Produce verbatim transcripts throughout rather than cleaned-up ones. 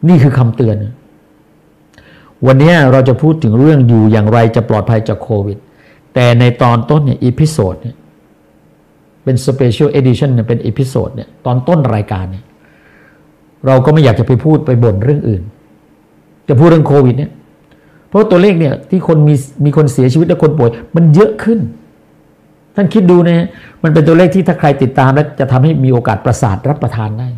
นี่คือคำเตือนวันนี้เราจะพูดถึงเรื่องอยู่อย่างไรจะปลอดภัยจากโควิดแต่ในตอนต้นเนี่ยอีพิโซดเนี่ยเป็นสเปเชียลเอดิชั่นเนี่ยเป็นอีพิโซดเนี่ยตอนต้นรายการเนี่ยเราก็ไม่อยากจะไปพูดไปบ่นเรื่องอื่นจะพูดเรื่องโควิดเนี่ยเพราะตัวเลขเนี่ยที่คนมีมีคนเสียชีวิตและคนป่วยมันเยอะขึ้นท่านคิดดูนะมันเป็นตัวเลขที่ถ้าใครติดตามแล้วจะทำให้มีโอกาสประสาทรับประทานได้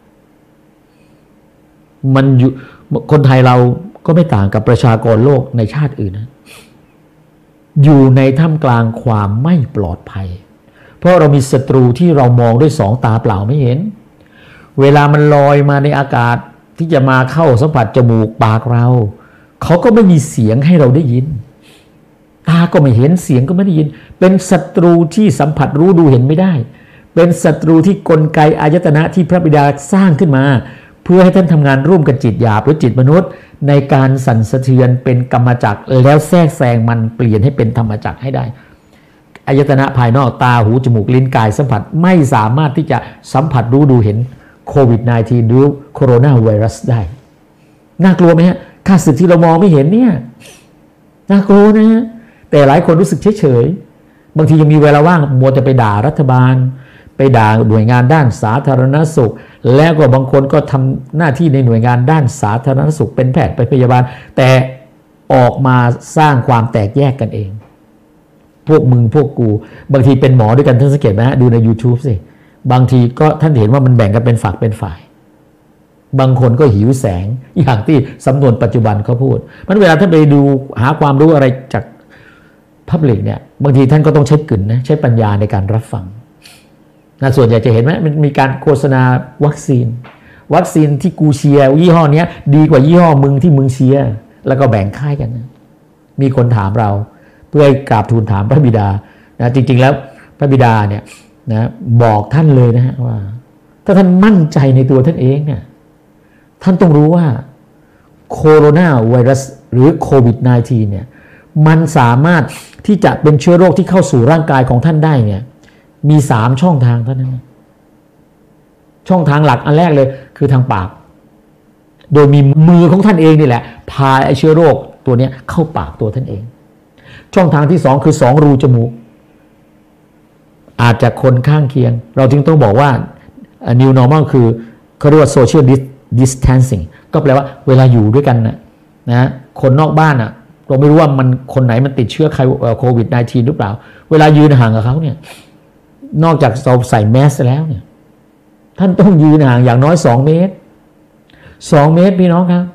มันอยู่คนไทยเราก็ไม่ต่างกับประชากรโลกในชาติอื่นนะอยู่ในท่ามกลางความไม่ปลอดภัยเพราะเรามีศัตรูที่เรามองด้วยสองตาเปล่าไม่เห็นเวลามันลอยมาในอากาศที่จะมาเข้าสัมผัสจมูกปากเราเขาก็ไม่มีเสียงให้เราได้ยินตาก็ไม่เห็นเสียงก็ไม่ได้ยินเป็นศัตรูที่สัมผัสรู้ดูเห็นไม่ได้เป็นศัตรูที่กลไกอายตนะที่พระบิดาสร้างขึ้นมาเพื่อให้ท่านทำงานร่วมกับจิตหยาบหรือจิตมนุษย์ในการสั่นสะเทือนเป็นกรรมจักรแล้วแทรกแซงมันเปลี่ยนให้เป็นธรรมจักรให้ได้อายตนะภายนอกตาหูจมูกลิ้นกายสัมผัสไม่สามารถที่จะสัมผัสรู้ดูเห็นโควิด สิบเก้า หรือโคโรนาไวรัสได้น่ากลัวไหมฮะข้าศึกที่เรามองไม่เห็นเนี่ยน่ากลัวนะฮะแต่หลายคนรู้สึกเฉยๆบางทียังมีเวลาว่างมัวแต่ไปด่ารัฐบาลไปด่าหน่วยงานด้านสาธารณสุขแล้วก็บางคนก็ทำหน้าที่ในหน่วยงานด้านสาธารณสุขเป็นแพทย์เป็นพยาบาลแต่ออกมาสร้างความแตกแยกกันเองพวกมึงพวกกูบางทีเป็นหมอด้วยกันท่านสังเกตไหมฮะดูใน YouTube สิบางทีก็ท่านเห็นว่ามันแบ่งกันเป็นฝักเป็นฝ่ายบางคนก็หิวแสงอย่างที่สำนวนปัจจุบันเขาพูดมันเวลาท่านไปดูหาความรู้อะไรจากพับลิกเนี่ยบางทีท่านก็ต้องใช้กึ่นนะใช้ปัญญาในการรับฟังนะส่วนใหญ่จะเห็นไหมมันมีการโฆษณาวัคซีนวัคซีนที่กูเชียร์ยี่ห้อนี้ดีกว่ายี่ห้อมึงที่มึงเชียร์แล้วก็แบ่งค่ายกันนะมีคนถามเราเพื่อกราบทูลถามพระบิดานะจริงๆแล้วพระบิดาเนี่ยนะบอกท่านเลยนะฮะว่าถ้าท่านมั่นใจในตัวท่านเองเนี่ยท่านต้องรู้ว่าโคโรนาไวรัสหรือโควิด สิบเก้า เนี่ยมันสามารถที่จะเป็นเชื้อโรคที่เข้าสู่ร่างกายของท่านได้เนี่ยมีสามช่องทางเท่านั้นช่องทางหลักอันแรกเลยคือทางปากโดยมีมือของท่านเองนี่แหละพาไอเชื้อโรคตัวนี้เข้าปากตัวท่านเองช่องทางที่สองคือสองรูจมูกอาจจะคนข้างเคียงเราจึงต้องบอกว่า new normal คือเขาเรียกว่า social distancing ก็แปลว่าเวลาอยู่ด้วยกันนะนะคนนอกบ้านอ่ะเราไม่รู้ว่ามันคนไหนมันติดเชื้อโควิด สิบเก้า หรือเปล่าเวลายืนห่างกับเขาเนี่ยนอกจากเราใส่แมสแล้วเนี่ยท่านต้องยืนห่างอย่างน้อยสองเมตรสองเมตรพี่น้องครับ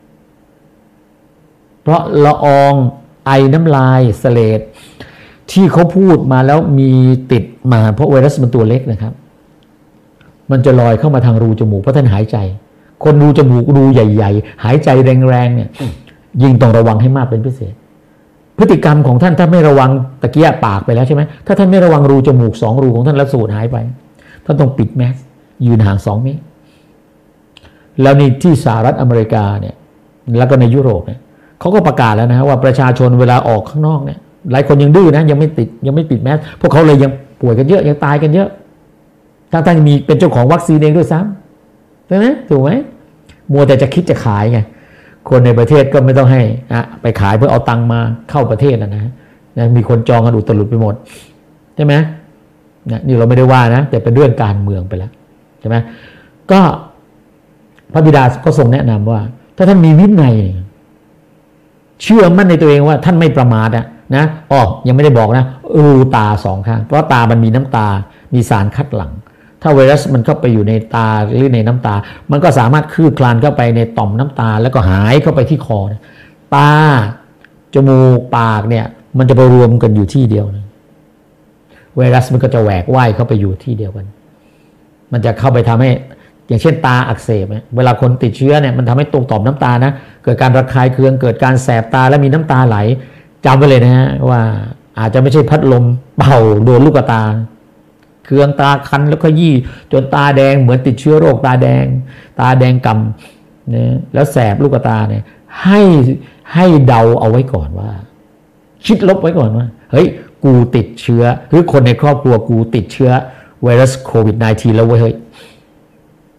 เพราะละอองไอน้ำลายเสลดที่เขาพูดมาแล้วมีติดมาเพราะไวรัสมันตัวเล็กนะครับมันจะลอยเข้ามาทางรูจมูกเพราะท่านหายใจคนรูจมูกรูใหญ่ๆหายใจแรงๆเนี่ยยิ่งต้องระวังให้มากเป็นพิเศษพฤติกรรมของท่านถ้าไม่ระวังตะเกียบปากไปแล้วใช่ไหมถ้าท่านไม่ระวังรูจมูกสองรูของท่านแล้วสูดหายไปท่านต้องปิดแมสยืนห่างสองเมตรแล้วในที่สหรัฐอเมริกาเนี่ยแล้วก็ในยุโรปเนี่ยเขาก็ประกาศแล้วนะว่าประชาชนเวลาออกข้างนอกเนี่ยหลายคนยังดื้อนะยังไม่ติดยังไม่ปิดแมสพวกเขาเลยยังป่วยกันเยอะยังตายกันเยอะทั้งท่านมีเป็นเจ้าของวัคซีนเองด้วยซ้ำใช่ไหมถูกไหมมัวแต่จะคิดจะขายไงคนในประเทศก็ไม่ต้องให้อะไปขายเพื่อเอาตังมาเข้าประเทศนะนะนะมีคนจองกันอุตลุดไปหมดใช่ไหมนะนี่เราไม่ได้ว่านะแต่เป็นเรื่องการเมืองไปแล้วใช่ไหมก็พระบิดาก็ทรงแนะนำว่าถ้าท่านมีวินัยเชื่อมั่นในตัวเองว่าท่านไม่ประมาทนะนะอ๋อยังไม่ได้บอกนะรูตาสองข้างเพราะตามันมีน้ำตามีสารคัดหลั่งถ้าไวรัสมันเข้าไปอยู่ในตาหรือในน้ำตามันก็สามารถคืบคลานเข้าไปในต่อมน้ำตาแล้วก็หายเข้าไปที่คอตาจมูกปากเนี่ยมันจะไปรวมกันอยู่ที่เดียวนะไวรัสมันก็จะแหวกว่ายเข้าไปอยู่ที่เดียวกันมันจะเข้าไปทำให้อย่างเช่นตาอักเสบเนี่ยเวลาคนติดเชื้อเนี่ยมันทำให้ตรงต่อมน้ำตานะเกิดการระคายเคืองเกิดการแสบตาและมีน้ำตาไหลจำไว้เลยนะฮะว่าอาจจะไม่ใช่พัดลมเป่าโดนลูกตาเคืองตาคันแล้วก็ยี่จนตาแดงเหมือนติดเชื้อโรคตาแดงตาแดงกำเนี่ยแล้วแสบลูกตาเนี่ยให้ให้เดาเอาไว้ก่อนว่าคิดลบไว้ก่อนว่าเฮ้ยกูติดเชื้อหรือคนในครอบครัวกูติดเชื้อไวรัสโควิด สิบเก้า แล้วเว้ยเฮ้ย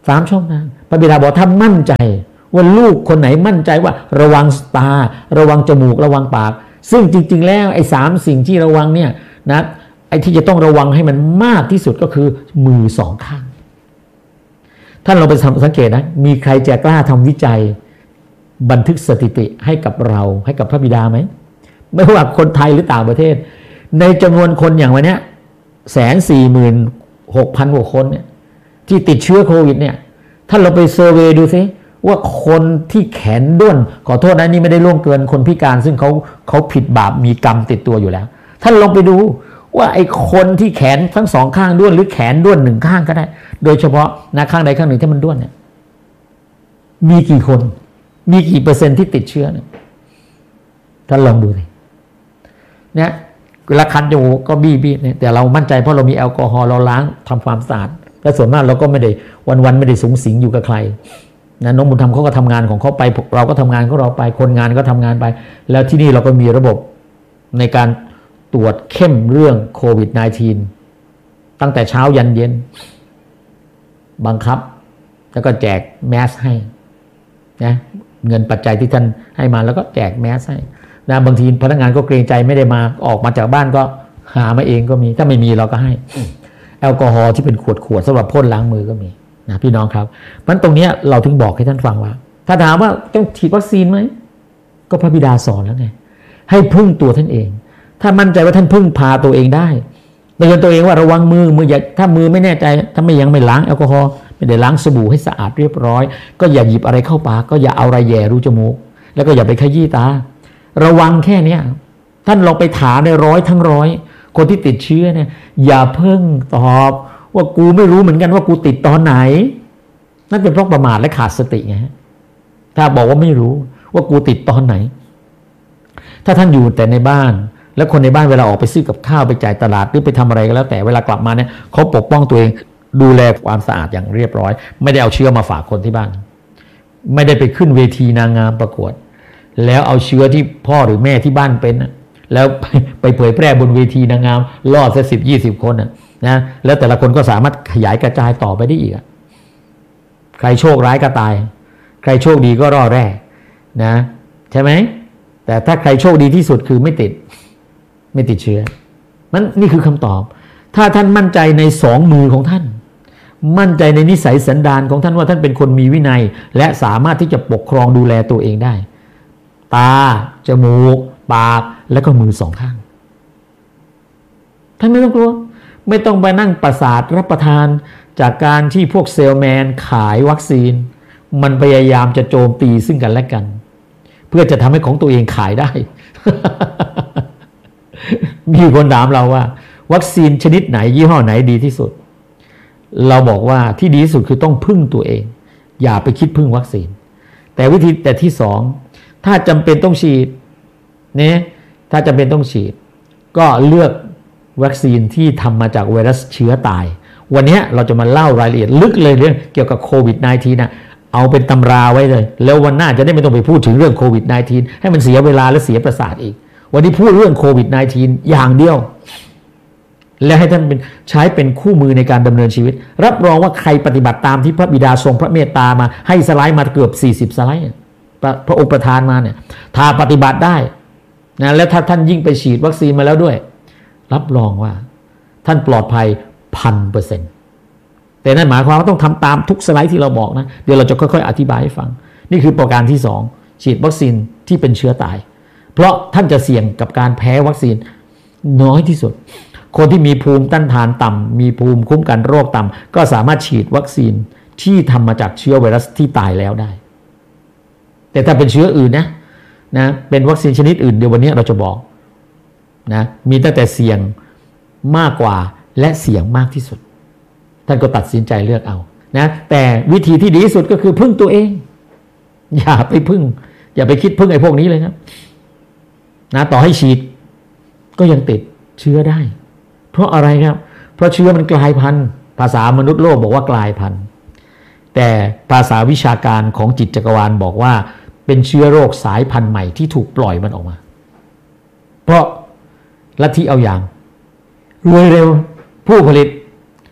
สามช่องทางพระบิดาบอกถ้ามั่นใจว่าลูกคนไหนมั่นใจว่าระวังตาระวังจมูกระวังปากซึ่งจริงๆแล้วไอ้สามสิ่งที่ระวังเนี่ยนะไอ้ที่จะต้องระวังให้มันมากที่สุดก็คือมือสองข้างท่านเราไปสังเกตนะมีใครจะกล้าทำวิจัยบันทึกสถิติให้กับเราให้กับพระบิดาไหมไม่ว่าคนไทยหรือต่างประเทศในจำนวนคนอย่างวันนี้แสนสี่หมื่นหกพันกว่าคนเนี่ยที่ติดเชื้อโควิดเนี่ยท่านเราไปเซอร์เวย์ดูซิว่าคนที่แขนด้วนขอโทษนะนี่ไม่ได้ล่วงเกินคนพิการซึ่งเขาเขาผิดบาปมีกรรมติดตัวอยู่แล้วท่านลองไปดูว่าไอ้คนที่แขนทั้งสองข้างด้วนหรือแขนด้วนหนึ่งข้างก็ได้โดยเฉพาะนะข้างใดข้างหนึ่งที่มันด้วนเนี่ยมีกี่คนมีกี่เปอร์เซ็นต์ที่ติดเชื้อเนี่ยท่านลองดูสิเนี่ยเวลาคันจมูกก็บี้บี้เนี่ยแต่เรามั่นใจเพราะเรามีแอลกอฮอล์เราล้างทำความสะอาดและส่วนมากเราก็ไม่ได้วันๆไม่ได้สูงสิงอยู่กับใครนะน้องบุญธรรมเขาก็ทำงานของเขาไปเราก็ทำงานของเราไปคนงานก็ทำงานไปแล้วที่นี่เราก็มีระบบในการตรวจเข้มเรื่องโควิด สิบเก้า ตั้งแต่เช้ายันเย็นบังคับแล้วก็แจกแมสให้นะเงินปัจจัยที่ท่านให้มาแล้วก็แจกแมสให้นะบางทีพนักงานก็เกรงใจไม่ได้มาออกมาจากบ้านก็หามาเองก็มีถ้าไม่มีเราก็ให้แอลกอฮอล์ที่เป็นขวดขวดสำหรับพ่นล้างมือก็มีนะพี่น้องครับมันตรงนี้เราถึงบอกให้ท่านฟังว่าถ้าถามว่าต้องฉีดวัคซีนไหมก็พระบิดาสอนแล้วไงให้พึ่งตัวท่านเองถ้ามั่นใจว่าท่านพึ่งพาตัวเองได้เตือนตัวเองว่าระวังมือมืออย่าถ้ามือไม่แน่ใจถ้าไม่ยังไม่ล้างแอลกอฮอล์ไม่ได้ล้างสบู่ให้สะอาดเรียบร้อยก็อย่าหยิบอะไรเข้าปากก็อย่าเอาอะไรแย่รูจมูกแล้วก็อย่าไปขยี้ตาระวังแค่เนี้ยท่านลองไปถามในร้อยทั้งร้อยคนที่ติดเชื้อเนี่ยอย่าเพิ่งตอบว่ากูไม่รู้เหมือนกันว่ากูติดตอนไหนนั่นเป็นเพราะประมาทและขาดสติไงถ้าบอกว่าไม่รู้ว่ากูติดตอนไหนถ้าท่านอยู่แต่ในบ้านแล้วคนในบ้านเวลาออกไปซื้อกับข้าวไปจ่ายตลาดหรือไปทำอะไรก็แล้วแต่เวลากลับมาเนี่ยเขาปกป้องตัวเองดูแลความสะอาดอย่างเรียบร้อยไม่ได้เอาเชื้อมาฝากคนที่บ้านไม่ได้ไปขึ้นเวทีนางงามประกวดแล้วเอาเชื้อที่พ่อหรือแม่ที่บ้านเป็นแล้วไปเผยแพร่บนเวทีนางงามล่อสักสิบยี่สิบคนนะนะแล้วแต่ละคนก็สามารถขยายกระจายต่อไปได้อีกใครโชคร้ายก็ตายใครโชคดีก็รอดแร่นะใช่ไหมแต่ถ้าใครโชคดีที่สุดคือไม่ติดไม่ติดเชื้อมันนี่คือคำตอบถ้าท่านมั่นใจในสองมือของท่านมั่นใจในนิสัยสันดานของท่านว่าท่านเป็นคนมีวินัยและสามารถที่จะปกครองดูแลตัวเองได้ตาจมูกปากแล้วก็มือสองข้างท่านไม่ต้องกลัวไม่ต้องไปนั่งประสาทรับประทานจากการที่พวกเซลแมนขายวัคซีนมันพยายามจะโจมตีซึ่งกันและกันเพื่อจะทำให้ของตัวเองขายได้ มีคนถามเราว่าวัคซีนชนิดไหนยี่ห้อไหนดีที่สุดเราบอกว่าที่ดีที่สุดคือต้องพึ่งตัวเองอย่าไปคิดพึ่งวัคซีนแต่วิธีแต่ที่สองถ้าจำเป็นต้องฉีดเนี่ยถ้าจำเป็นต้องฉีดก็เลือกวัคซีนที่ทำมาจากไวรัสเชื้อตายวันนี้เราจะมาเล่ารายละเอียดลึกเลยเรื่องเกี่ยวกับโควิด สิบเก้า นะเอาเป็นตำราไว้เลยแล้ววันหน้าจะได้ไม่ต้องไปพูดถึงเรื่องโควิด สิบเก้า ให้มันเสียเวลาและเสียประสาทอีกวันนี้พูดเรื่องโควิด สิบเก้า อย่างเดียวและให้ท่านเป็นใช้เป็นคู่มือในการดำเนินชีวิตรับรองว่าใครปฏิบัติตามที่พระบิดาทรงพระเมตตามาให้สไลด์มาเกือบสี่สิบสไลด์พระองค์ประทานมาเนี่ยถ้าปฏิบัติได้นะและถ้าท่านยิ่งไปฉีดวัคซีนมาแล้วด้วยรับรองว่าท่านปลอดภัยพันเปอร์เซ็นต์แต่นั่นหมายความว่าต้องทำตามทุกสไลด์ที่เราบอกนะเดี๋ยวเราจะค่อยๆอธิบายให้ฟังนี่คือประการที่สองฉีดวัคซีนที่เป็นเชื้อตายเพราะท่านจะเสี่ยงกับการแพ้วัคซีนน้อยที่สุดคนที่มีภูมิต้านทานต่ำมีภูมิคุ้มกันโรคต่ำก็สามารถฉีดวัคซีนที่ทำมาจากเชื้อไวรัสที่ตายแล้วได้แต่ถ้าเป็นเชื้ออื่นนะนะเป็นวัคซีนชนิดอื่นเดี๋ยววันนี้เราจะบอกนะมีตั้งแต่เสี่ยงมากกว่าและเสี่ยงมากที่สุดท่านก็ตัดสินใจเลือกเอานะแต่วิธีที่ดีที่สุดก็คือพึ่งตัวเองอย่าไปพึ่งอย่าไปคิดพึ่งไอ้พวกนี้เลยครับนะต่อให้ฉีดก็ยังติดเชื้อได้เพราะอะไรครับเพราะเชื้อมันกลายพันธุ์ภาษามนุษย์โลกบอกว่ากลายพันธุ์แต่ภาษาวิชาการของจิตจักรวาลบอกว่าเป็นเชื้อโรคสายพันธุ์ใหม่ที่ถูกปล่อยมันออกมาเพราะลัทธิเอาอย่างรวยเร็วผู้ผลิต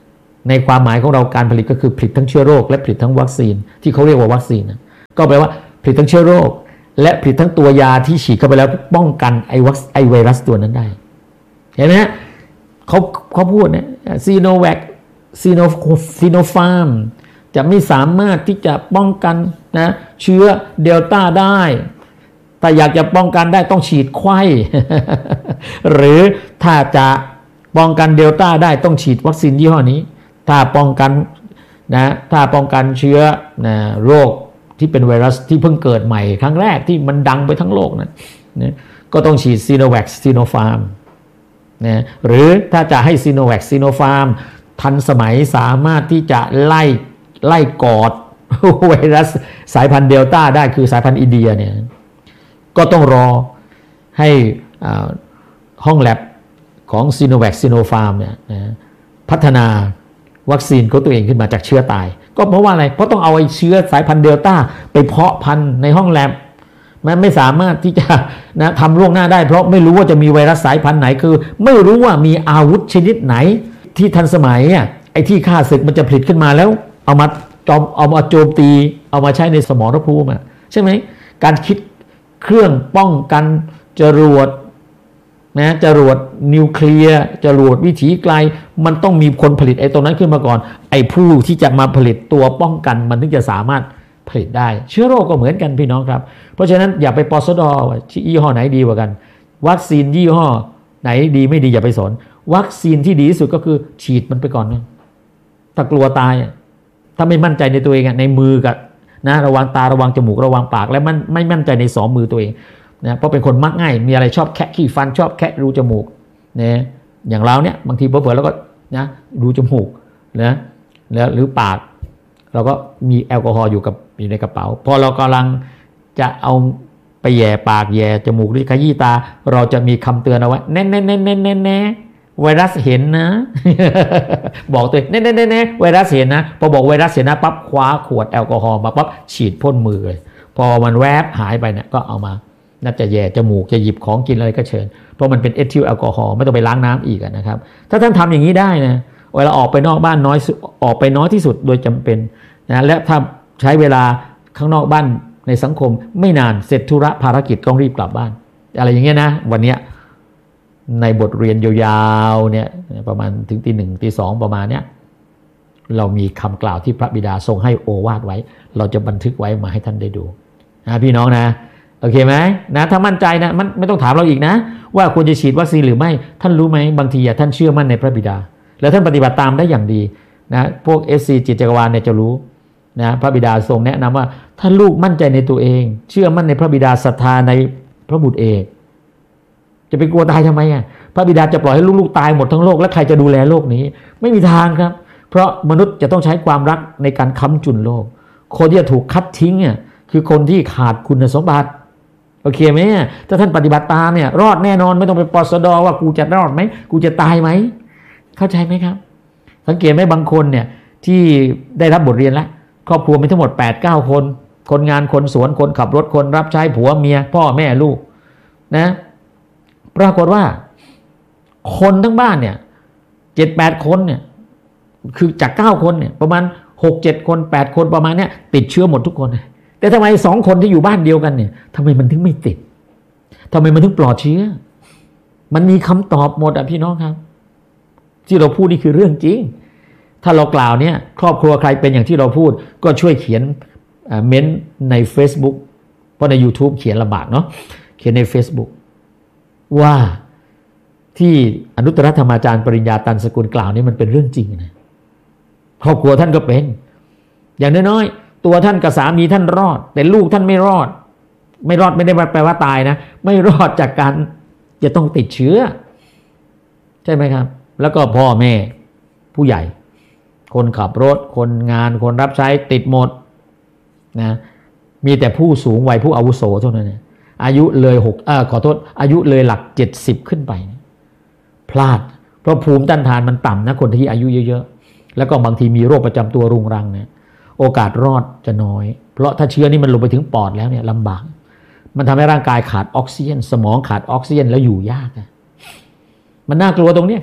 ในความหมายของเราการผลิตก็คือผลิตทั้งเชื้อโรคและผลิตทั้งวัคซีนที่เขาเรียกว่าวัคซีนนะก็แปลว่าผลิตทั้งเชื้อโรคและผลิตทั้งตัวยาที่ฉีดเข้าไปแล้วป้องกันไอวัคไอไวรัสตัวนั้นได้เห็นไหมฮะเขาเขาพูดเนี่ยซีโนแวคซีโนซีโนฟาร์มจะไม่สามารถที่จะป้องกันนะเชื้อเดลต้าได้แต่อยากจะป้องกันได้ต้องฉีดไข้ หรือถ้าจะป้องกันเดลต้าได้ต้องฉีดวัคซีนยี่ห้อนี้ถ้าป้องกันนะถ้าป้องกันเชื้อนะโรคที่เป็นไวรัสที่เพิ่งเกิดใหม่ครั้งแรกที่มันดังไปทั้งโลกนั้นนะก็ต้องฉีดซีโนแวคซีโนฟาร์มนะหรือถ้าจะให้ซีโนแวคซีโนฟาร์มทันสมัยสามารถที่จะไล่ไล่กอดไวรัสสายพันธุ์เดลต้าได้คือสายพันธุ์อินเดียเนี่ยก็ต้องรอให้ห้องแลบของซีโนแวคซีโนฟาร์มเนี่ยนะพัฒนาวัคซีนของตัวเองขึ้นมาจากเชื้อตายก็เพราะว่าอะไรเพราะต้องเอาไอ้เชื้อสายพันธุ์เดลต้าไปเพาะพันธุ์ในห้องแลบมันไม่สามารถที่จะนะทำล่วงหน้าได้เพราะไม่รู้ว่าจะมีไวรัสสายพันธุ์ไหนคือไม่รู้ว่ามีอาวุธชนิดไหนที่ทันสมัยอ่ะไอ้ที่ฆ่าศึกมันจะผลิตขึ้นมาแล้วเอามาจอมเอามาโจมตีเอามาใช้ในสมรภูมิใช่ไหมการคิดเครื่องป้องกันจรวดนะจรวดนิวเคลียร์จรวดวิถีไกลมันต้องมีคนผลิตไอ้ตรงนั้นขึ้นมาก่อนไอ้ผู้ที่จะมาผลิตตัวป้องกันมันถึงจะสามารถผลิตได้เชื้อโรคก็เหมือนกันพี่น้องครับเพราะฉะนั้นอย่าไปปสดว่ายี่ห้อไหนดีกว่ากันวัคซีนยี่ห้อไหนดีไม่ดีอย่าไปสนวัคซีนที่ดีที่สุดก็คือฉีดมันไปก่อนนะถ้ากลัวตายถ้าไม่มั่นใจในตัวเองในมือกับนะระวังตาระวังจมูกระวังปากและมันไม่มั่นใจในสองมือตัวเองนะเพราะเป็นคนมักง่ายมีอะไรชอบแคะขี้ฟันชอบแคะรูจมูกนะอย่างเราเนี่ยบางทีเผลอๆแล้วก็นะรูจมูกนะแล้วหรือปากเราก็มีแอลกอฮอล์อยู่กับอยู่ในกระเป๋าพอเรากำลังจะเอาไปแย่ปากแย่จมูกหรือขยี้ตาเราจะมีคำเตือนเอาไว้แน่แน่แน่แน่แน่แน่ไวรัสเห็นนะ บอกตัวแน่แน่แน่แน่ไวรัสเห็นนะพอบอกไวรัสเห็นนะปั๊บคว้าขวดแอลกอฮอล์มาปั๊บฉีดพ่นมือเลยพอมันแวบหายไปเนี่ยก็เอามาน่าจะแย่จมูกจะหยิบของกินอะไรก็เชิญเพราะมันเป็นเอทิลแอลกอฮอล์ไม่ต้องไปล้างน้ำอีกนะครับถ้าท่านทำอย่างนี้ได้นะเวลาออกไปนอกบ้านน้อยออกไปน้อยที่สุดโดยจำเป็นนะและถ้าใช้เวลาข้างนอกบ้านในสังคมไม่นานเสร็จธุระภารกิจต้องรีบกลับบ้านอะไรอย่างเงี้ยนะวันเนี้ยในบทเรียนยาวๆเนี่ยประมาณถึงตีหนึ่งตีสองประมาณเนี้ยเรามีคำกล่าวที่พระบิดาทรงให้โอวาทไว้เราจะบันทึกไว้มาให้ท่านได้ดูนะพี่น้องนะโอเคไหมนะถ้ามั่นใจนะมันไม่ต้องถามเราอีกนะว่าควรจะฉีดวัคซีนหรือไม่ท่านรู้ไหมบางทีท่านเชื่อมั่นในพระบิดาแล้วท่านปฏิบัติตามได้อย่างดีนะพวก เอส ซี จิตจักรวาลเนี่ยจะรู้นะพระบิดาทรงแนะนำว่าถ้าลูกมั่นใจในตัวเองเชื่อมั่นในพระบิดาศรัทธาในพระบุตรเอกจะไปกลัวตายทำไมอ่ะพระบิดาจะปล่อยให้ลูกๆตายหมดทั้งโลกแล้วใครจะดูแลโลกนี้ไม่มีทางครับเพราะมนุษย์จะต้องใช้ความรักในการค้ำจุนโลกคนที่จะถูกคัดทิ้งอ่ะคือคนที่ขาดคุณสมบัติโอเคไหมถ้าท่านปฏิบัติตามเนี่ยรอดแน่นอนไม่ต้องไปปสดว่ากูจะรอดไหมกูจะตายไหมเข้าใจไหมครับสังเกตไหมบางคนเนี่ยที่ได้รับบทเรียนแล้วครอบครัวมีทั้งหมด แปดเก้า คนคนงานคนสวนคนขับรถคนรับใช้ผัวเมียพ่อแม่ลูกนะปรากฏว่าคนทั้งบ้านเนี่ย เจ็ดแปด คนเนี่ยคือจากเก้าคนเนี่ยประมาณ หกเจ็ด คนแปดคนประมาณเนี้ยติดเชื้อหมดทุกคนแต่ทำไมสองคนที่อยู่บ้านเดียวกันเนี่ยทำไมมันถึงไม่ติดทำไมมันถึงปลอดเชื้อมันมีคำตอบหมดอ่ะพี่น้องครับที่เราพูดนี่คือเรื่องจริงถ้าเรากล่าวเนี่ยครอบครัวใครเป็นอย่างที่เราพูดก็ช่วยเขียนเม้นใน Facebook เพราะใน YouTube เขียนลำบากเนาะเขียนใน Facebook ว่าที่อนุตตรธรรมาจารย์ปริญญาตันสกุลกล่าวนี่มันเป็นเรื่องจริงนะครอบครัวท่านก็เป็นอย่างน้อยๆตัวท่านกับสามีท่านรอดแต่ลูกท่านไม่รอดไม่รอดไม่ได้แปลว่าตายนะไม่รอดจากการจะต้องติดเชื้อใช่ไหมครับแล้วก็พ่อแม่ผู้ใหญ่คนขับรถคนงานคนรับใช้ติดหมดนะมีแต่ผู้สูงวัยผู้อาวุโสเท่านั้นนะอายุเลยหกเอ่อขอโทษอายุเลยหลักเจ็ดสิบขึ้นไปนะพลาดเพราะภูมิต้านทานมันต่ำนะคนที่อายุเยอะๆแล้วก็บางทีมีโรคประจำตัวรุงรังเนี่ยโอกาสรอดจะน้อยเพราะถ้าเชื้อนี่มันลงไปถึงปอดแล้วเนี่ยลำบากมันทำให้ร่างกายขาดออกซิเจนสมองขาดออกซิเจนแล้วอยู่ยากนะมันน่ากลัวตรงนี้ครับ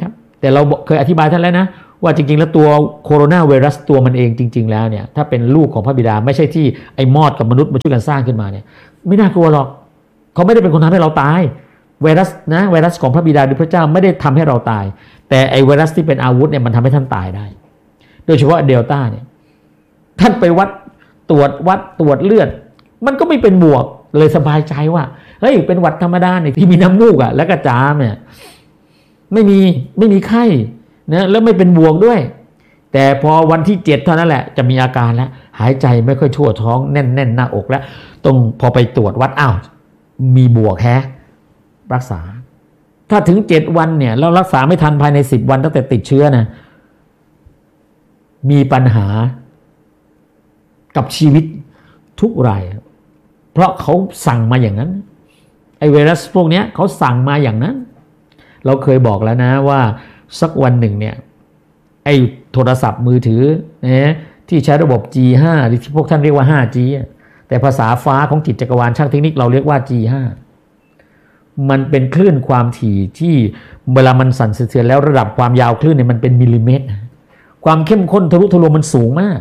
แต่เราเคยอธิบายท่านแล้วนะว่าจริงๆแล้วตัวโคโรนาไวรัสตัวมันเองจริงๆแล้วเนี่ยถ้าเป็นลูกของพระบิดาไม่ใช่ที่ไอ้มอดกับมนุษย์มาช่วยกันสร้างขึ้นมาเนี่ยไม่น่ากลัวหรอกเขาไม่ได้เป็นคนทำให้เราตายไวรัสนะไวรัสของพระบิดาหรือพระเจ้าไม่ได้ทำให้เราตายแต่ไอ้ไวรัสที่เป็นอาวุธเนี่ยมันทำให้ท่านตายได้โดยเฉพาะเดลต้าเนี่ยท่านไปวัดตรวจวัดตรวจเลือดมันก็ไม่เป็นบวกเลยสบายใจว่าเฮ้ยเป็นหวัดธรรมดาเนี่ยที่มีน้ำมูกอ่ะแล้วก็จามเนี่ยไม่มีไม่มีไข้นะแล้วไม่เป็นบวกด้วยแต่พอวันที่เจ็ดเท่านั้นแหละจะมีอาการแล้วหายใจไม่ค่อยทั่วท้องแน่นแน่นหน้าอกแล้วต้องพอไปตรวจวัดอ้าวมีบวกแฮะรักษาถ้าถึงเจ็ดวันเนี่ยเรารักษาไม่ทันภายในสิบวันตั้งแต่ติดเชื้อนะมีปัญหากับชีวิตทุกรายเพราะเขาสั่งมาอย่างนั้นไอไวรัสพวกนี้เขาสั่งมาอย่างนั้นเราเคยบอกแล้วนะว่าสักวันหนึ่งเนี่ยไอโทรศัพท์มือถือนะที่ใช้ระบบ จี ห้า หรือที่พวกท่านเรียกว่า ห้าจี แต่ภาษาฟ้าของจิตจักรวาลช่างเทคนิคเราเรียกว่า จี ห้า มันเป็นคลื่นความถี่ที่เวลามันสั่นสะเทือนแล้วระดับความยาวคลื่นเนี่ยมันเป็นมิลลิเมตรความเข้มข้นทะลุทะลวงมันสูงมาก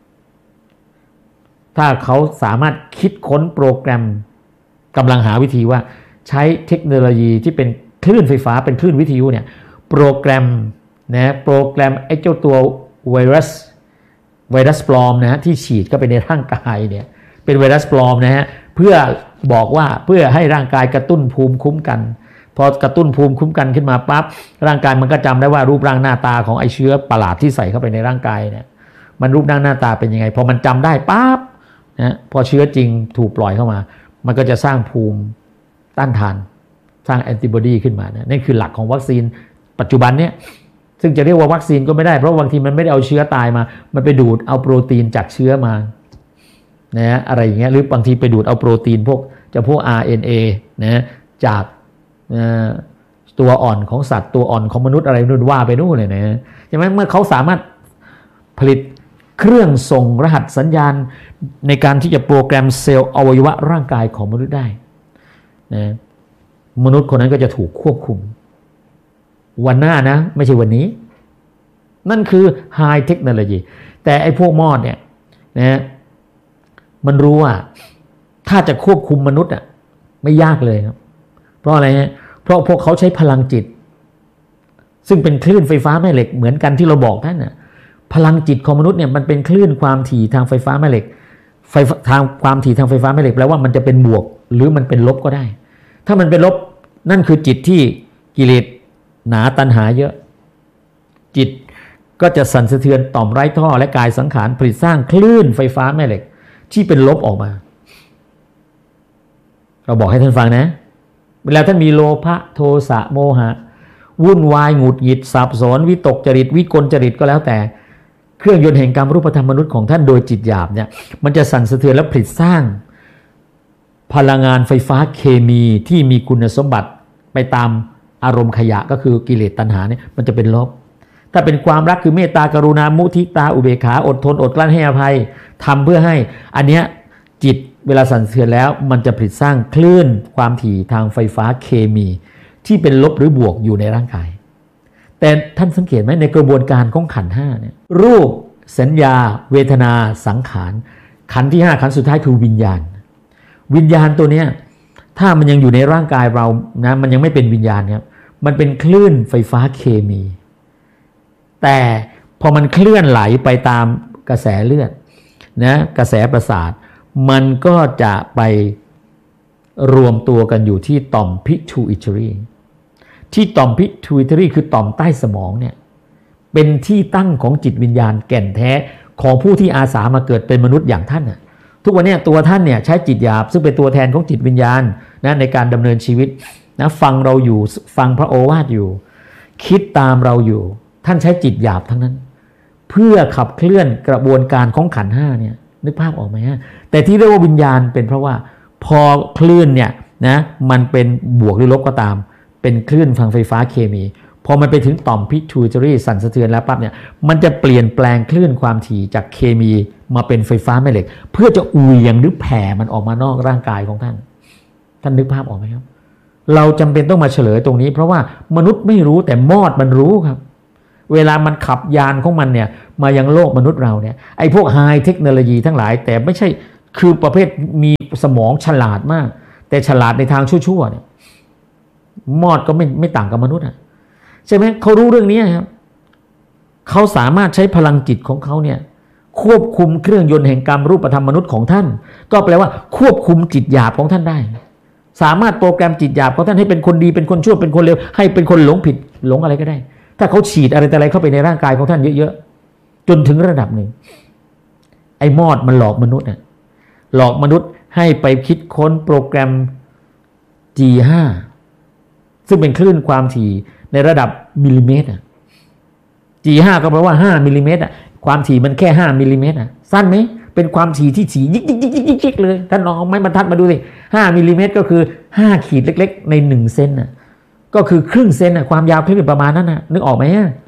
ถ้าเขาสามารถคิดค้นโปรแกรมกำลังหาวิธีว่าใช้เทคโนโลยีที่เป็นคลื่นไฟฟ้าเป็นคลื่นวิทยุเนี่ยโปรแกรมนะโปรแกรมไอ้เจ้าตัวไวรัสไวรัสปลอมนะฮะที่ฉีดเข้าไปในร่างกายเนี่ยเป็นไวรัสปลอมนะฮะเพื่อบอกว่าเพื่อให้ร่างกายกระตุ้นภูมิคุ้มกันพอกระตุ้นภูมิคุ้มกันขึ้นมาปั๊บร่างกายมันก็จำได้ว่ารูปร่างหน้าตาของไอ้เชื้อประหลาดที่ใส่เข้าไปในร่างกายเนี่ยมันรูปร่างหน้าตาเป็นยังไงพอมันจำได้ปั๊บนะพอเชื้อจริงถูกปล่อยเข้ามามันก็จะสร้างภูมิต้านทานสร้างแอนติบอดีขึ้นมานะนั่นคือหลักของวัคซีนปัจจุบันเนี่ยซึ่งจะเรียกว่าวัคซีนก็ไม่ได้เพราะบางทีมันไม่ได้เอาเชื้อตายมามันไปดูดเอาโปรตีนจากเชื้อมานะอะไรอย่างเงี้ยหรือบางทีไปดูดเอาโปรตีนพวกจะพวก อาร์ เอ็น เอ นะจากตัวอ่อนของสัตว์ตัวอ่อนของมนุษย์อะไรนู่นว่าไปนู่นเลยนะใช่ไหมเมื่อเขาสามารถผลิตเครื่องส่งรหัสสัญญาณในการที่จะโปรแกรมเซลล์อวัยวะร่างกายของมนุษย์ได้นะมนุษย์คนนั้นก็จะถูกควบคุมวันหน้านะไม่ใช่วันนี้นั่นคือไฮเทคโนโลยีแต่ไอ้พวกมอดเนี่ยนะมันรู้ว่าถ้าจะควบคุมมนุษย์อ่ะไม่ยากเลยครับเพราะอะไรฮะเพราะพวกเขาใช้พลังจิตซึ่งเป็นคลื่นไฟฟ้าแม่เหล็กเหมือนกันที่เราบอกท่านน่ะพลังจิตของมนุษย์เนี่ยมันเป็นคลื่นความถี่ทางไฟฟ้าแม่เหล็กไฟทางความถี่ทางไฟฟ้าแม่เหล็กแปลว่ามันจะเป็นบวกหรือมันเป็นลบก็ได้ถ้ามันเป็นลบนั่นคือจิตที่กิเลสหนาตัณหาเยอะจิตก็จะสั่นสะเทือนต่อมไร้ท่อและกายสังขารผลิตสร้างคลื่นไฟฟ้าแม่เหล็กที่เป็นลบออกมาเราบอกให้ท่านฟังนะเวลาท่านมีโลภะโทสะโมหะวุ่นวายหงุดหงิดสับสนวิตกจริตวิกลจริตก็แล้วแต่เครื่องยนต์แห่งกรรมรูปธรรมมนุษย์ของท่านโดยจิตหยาบเนี่ยมันจะสั่นสะเทือนและผลิตสร้างพลังงานไฟฟ้าเคมีที่มีคุณสมบัติไปตามอารมณ์ขยะก็คือกิเลสตัณหาเนี่ยมันจะเป็นลบถ้าเป็นความรักคือเมตตากรุณามุทิตาอุเบกขาอดทนอดกลั้นให้อภัยทำเพื่อให้อันเนี้ยจิตเวลาสั่นสะเทือนแล้วมันจะผลิตสร้างคลื่นความถี่ทางไฟฟ้าเคมีที่เป็นลบหรือบวกอยู่ในร่างกายแต่ท่านสังเกตไหมในกระบวนการของขันธ์ห้าเนี่ยรูปสัญญาเวทนาสังขารขันธ์ที่ห้าขันธ์สุดท้ายคือวิญญาณวิญญาณตัวเนี้ยถ้ามันยังอยู่ในร่างกายเรานะมันยังไม่เป็นวิญญาณครับมันเป็นคลื่นไฟฟ้าเคมีแต่พอมันเคลื่อนไหลไปตามกระแสเลือดนะกระแสประสาทมันก็จะไปรวมตัวกันอยู่ที่ต่อม pituitary ที่ต่อม pituitary คือต่อมใต้สมองเนี่ยเป็นที่ตั้งของจิตวิญญาณแก่นแท้ของผู้ที่อาสามาเกิดเป็นมนุษย์อย่างท่านน่ะทุกวันนี้ตัวท่านเนี่ยใช้จิตหยาบซึ่งเป็นตัวแทนของจิตวิญญาณนะในการดำเนินชีวิตนะฟังเราอยู่ฟังพระโอวาทอยู่คิดตามเราอยู่ท่านใช้จิตหยาบทั้งนั้นเพื่อขับเคลื่อนกระบวนการของขันธ์ห้าเนี่ยนึกภาพออกไหมฮะแต่ที่เรียกว่าวิญญาณเป็นเพราะว่าพอคลื่นเนี่ยนะมันเป็นบวกหรือลบก็ตามเป็นคลื่นทางไฟฟ้าเคมีพอมันไปถึงต่อม pituitary สั่นสะเทือนแล้วปั๊บเนี่ยมันจะเปลี่ยนแปลงคลื่นความถี่จากเคมีมาเป็นไฟฟ้าแม่เหล็กเพื่อจะเหวี่ยงหรือแผ่มันออกมานอกร่างกายของท่านท่านนึกภาพออกไหมครับเราจำเป็นต้องมาเฉลยตรงนี้เพราะว่ามนุษย์ไม่รู้แต่มอดมันรู้ครับเวลามันขับยานของมันเนี่ยมายังโลกมนุษย์เราเนี่ยไอ้พวกไฮเทคโนโลยีทั้งหลายแต่ไม่ใช่คือประเภทมีสมองฉลาดมากแต่ฉลาดในทางชั่วๆเนี่ยมอดก็ไม่ไม่ต่างกับมนุษย์อ่ะใช่ไหมเขารู้เรื่องนี้ครับเขาสามารถใช้พลังจิตของเขาเนี่ยควบคุมเครื่องยนต์แห่งกรรมรูปธรรมมนุษย์ของท่านก็แปลว่าควบคุมจิตหยาบของท่านได้สามารถโปรแกรมจิตหยาบของท่านให้เป็นคนดีเป็นคนชั่วเป็นคนเลวให้เป็นคนหลงผิดหลงอะไรก็ได้ถ้าเขาฉีดอะไรแต่อะไรเข้าไปในร่างกายของท่านเยอะๆจนถึงระดับหนึ่งไอ้มอดมันหลอกมนุษย์น่ะหลอกมนุษย์ให้ไปคิดค้นโปรแกรม จี ห้า ซึ่งเป็นคลื่นความถี่ในระดับมิลลิเมตร จี ห้า ก็แปลว่าห้ามิลลิเมตรอ่ะความถี่มันแค่ห้ามิลลิเมตรอ่ะสั้นไหมเป็นความถี่ที่ถี่ยิกยิกยิกยิกยิกเลยท่านลองเอาไม้บรรทัดมาดูสิห้ามิลลิเมตรก็คือห้าขีดเล็กๆในหนึ่งเซนน่ะก็คือครึ่งเซนน่ะความยาวคลื่นประมาณนั้นน่ะนึกออกไหม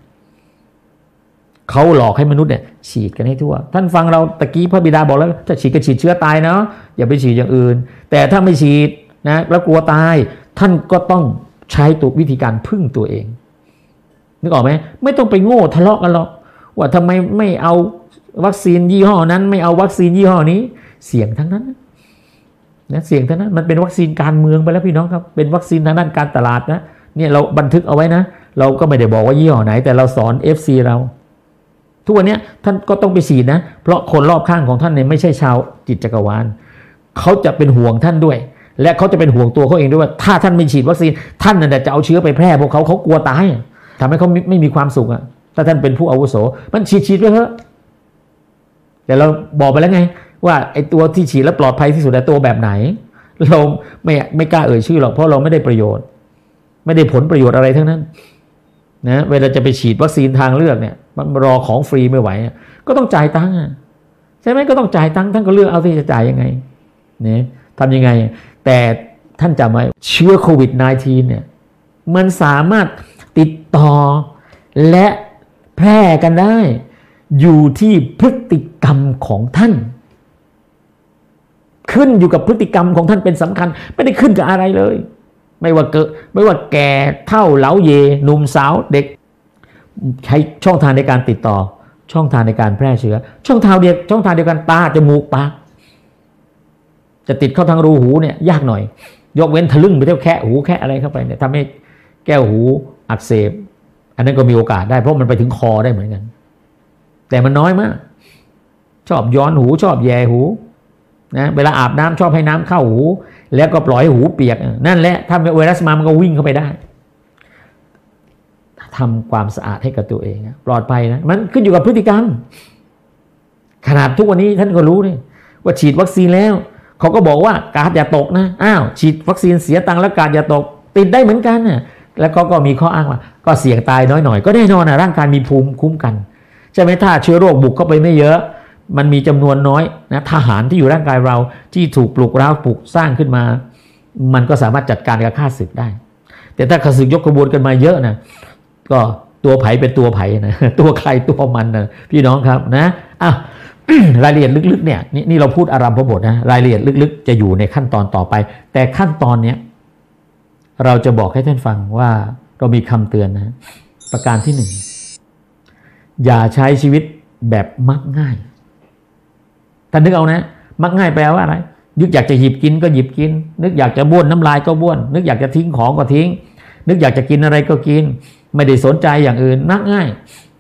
เขาหลอกให้มนุษย์เนี่ยฉีดกันให้ทั่วท่านฟังเราตะกี้พระบิดาบอกแล้วถ้าฉีดก็ฉีดเชื้อตายเนาะอย่าไปฉีดอย่างอื่นแต่ถ้าไม่ฉีดนะแล้วกลัวตายท่านก็ต้องใช้ตัววิธีการพึ่งตัวเองนึกออกไหมไม่ต้องไปโง่ทะเลาะกันหรอกว่าทำไมไม่เอาวัคซีนยี่ห้อนั้นไม่เอาวัคซีนยี่ห้อนี้เสี่ยงทั้งนั้นนะเสี่ยงทั้งนั้นมันเป็นวัคซีนการเมืองไปแล้วพี่น้องครับเป็นวัคซีนทางด้านการตลาดนะเนี่ยเราบันทึกเอาไว้นะเราก็ไม่ได้บอกว่ายี่ห้อไหนแต่เราสอน เอฟ ซี เราทุกวันนี้ท่านก็ต้องไปฉีดนะเพราะคนรอบข้างของท่านเนี่ยไม่ใช่ชาวจิตจักรวาลเขาจะเป็นห่วงท่านด้วยและเขาจะเป็นห่วงตัวเขาเองด้วยว่าถ้าท่านไม่ฉีดวัคซีนท่านน่ะจะเอาเชื้อไปแพร่พวกเขาเขากลัวตายทำให้เขาไม่มีความสุขอ่ะถ้าท่านเป็นผู้อาวุโสมันฉีดฉีดไปเถอะแต่เราบอกไปแล้วไงว่าไอ้ตัวที่ฉีดแล้วปลอดภัยที่สุดแต่ตัวแบบไหนเราไม่ไม่กล้าเอ่ยชื่อหรอกเพราะเราไม่ได้ประโยชน์ไม่ได้ผลประโยชน์อะไรทั้งนั้นนะเวลาจะไปฉีดวัคซีนทางเลือกเนี่ยมันรอของฟรีไม่ไหวก็ต้องจ่ายตังค์ใช่ไหมก็ต้องจ่ายตังค์ท่านก็เลือกเอาที่จะจ่ายยังไงเนี่ยทำยังไงแต่ท่านจำไว้เชื้อโควิด สิบเก้า เนี่ยมันสามารถติดต่อและแพร่กันได้อยู่ที่พฤติกรรมของท่านขึ้นอยู่กับพฤติกรรมของท่านเป็นสำคัญไม่ได้ขึ้นกับอะไรเลยไม่ว่าเกิดไม่ว่าแก่เฒ่าเหลาเยหนุ่มสาวเด็กใช้ช่องทางในการติดต่อช่องทางในการแพร่เชื้อช่องทางเดียวช่องทางเดียวกันตาจมูกปากจะติดเข้าทางรูหูเนี่ยยากหน่อยยกเว้นทะลึ่งไปเที่ยวแค่หูแค่อะไรเข้าไปเนี่ยทำให้แก้วหูอักเสบอันนั้นก็มีโอกาสได้เพราะมันไปถึงคอได้เหมือนกันแต่มันน้อยมากชอบย้อนหูชอบแย่หูนะเวลาอาบน้ำชอบให้น้ำเข้าหูแล้วก็ปล่อยให้หูเปียกนั่นแหละถ้าไวรัสมามันก็วิ่งเข้าไปได้ทำความสะอาดให้กับตัวเองปลอดภัยนะมันขึ้นอยู่กับพฤติกรรมขนาดทุกวันนี้ท่านก็รู้นี่ว่าฉีดวัคซีนแล้วเขาก็บอกว่ากาดอย่าตกนะอ้าวฉีดวัคซีนเสียตังค์แล้วกาดอย่าตกติดได้เหมือนกันนะแล้วก็ก็มีข้ออ้างว่าก็เสี่ยงตายน้อยหน่อยก็แน่นอนนะร่างกายมีภูมิคุ้มกันใช่ไหมถ้าเชื้อโรคบุกเข้าไปไม่เยอะมันมีจำนวนน้อยนะทหารที่อยู่ร่างกายเราที่ถูกปลุกเร้าปลุกสร้างขึ้นมามันก็สามารถจัดการกับข้าศึกได้แต่ถ้าข้าศึกยกขบวนกันมาเยอะนะก็ตัวไผ่เป็นตัวไผ่นะตัวใครตัวมันนะพี่น้องครับนะอ่ะ รายละเอียดลึกๆเนี่ยนี่นี่เราพูดอารัมภบทนะรายละเอียดลึกๆจะอยู่ในขั้นตอนต่อไปแต่ขั้นตอนเนี้ยเราจะบอกให้ท่านฟังว่าเรามีคำเตือนนะประการที่หนึ่งอย่าใช้ชีวิตแบบมักง่ายท่านนึกเอานะมักง่ายแปลว่าอะไรนึกอยากจะหยิบกินก็หยิบกินนึกอยากจะบ้วนน้ำลายก็บ้วนนึกอยากจะทิ้งของก็ทิ้งนึกอยากจะกินอะไรก็กินไม่ได้สนใจอย่างอื่นมักง่าย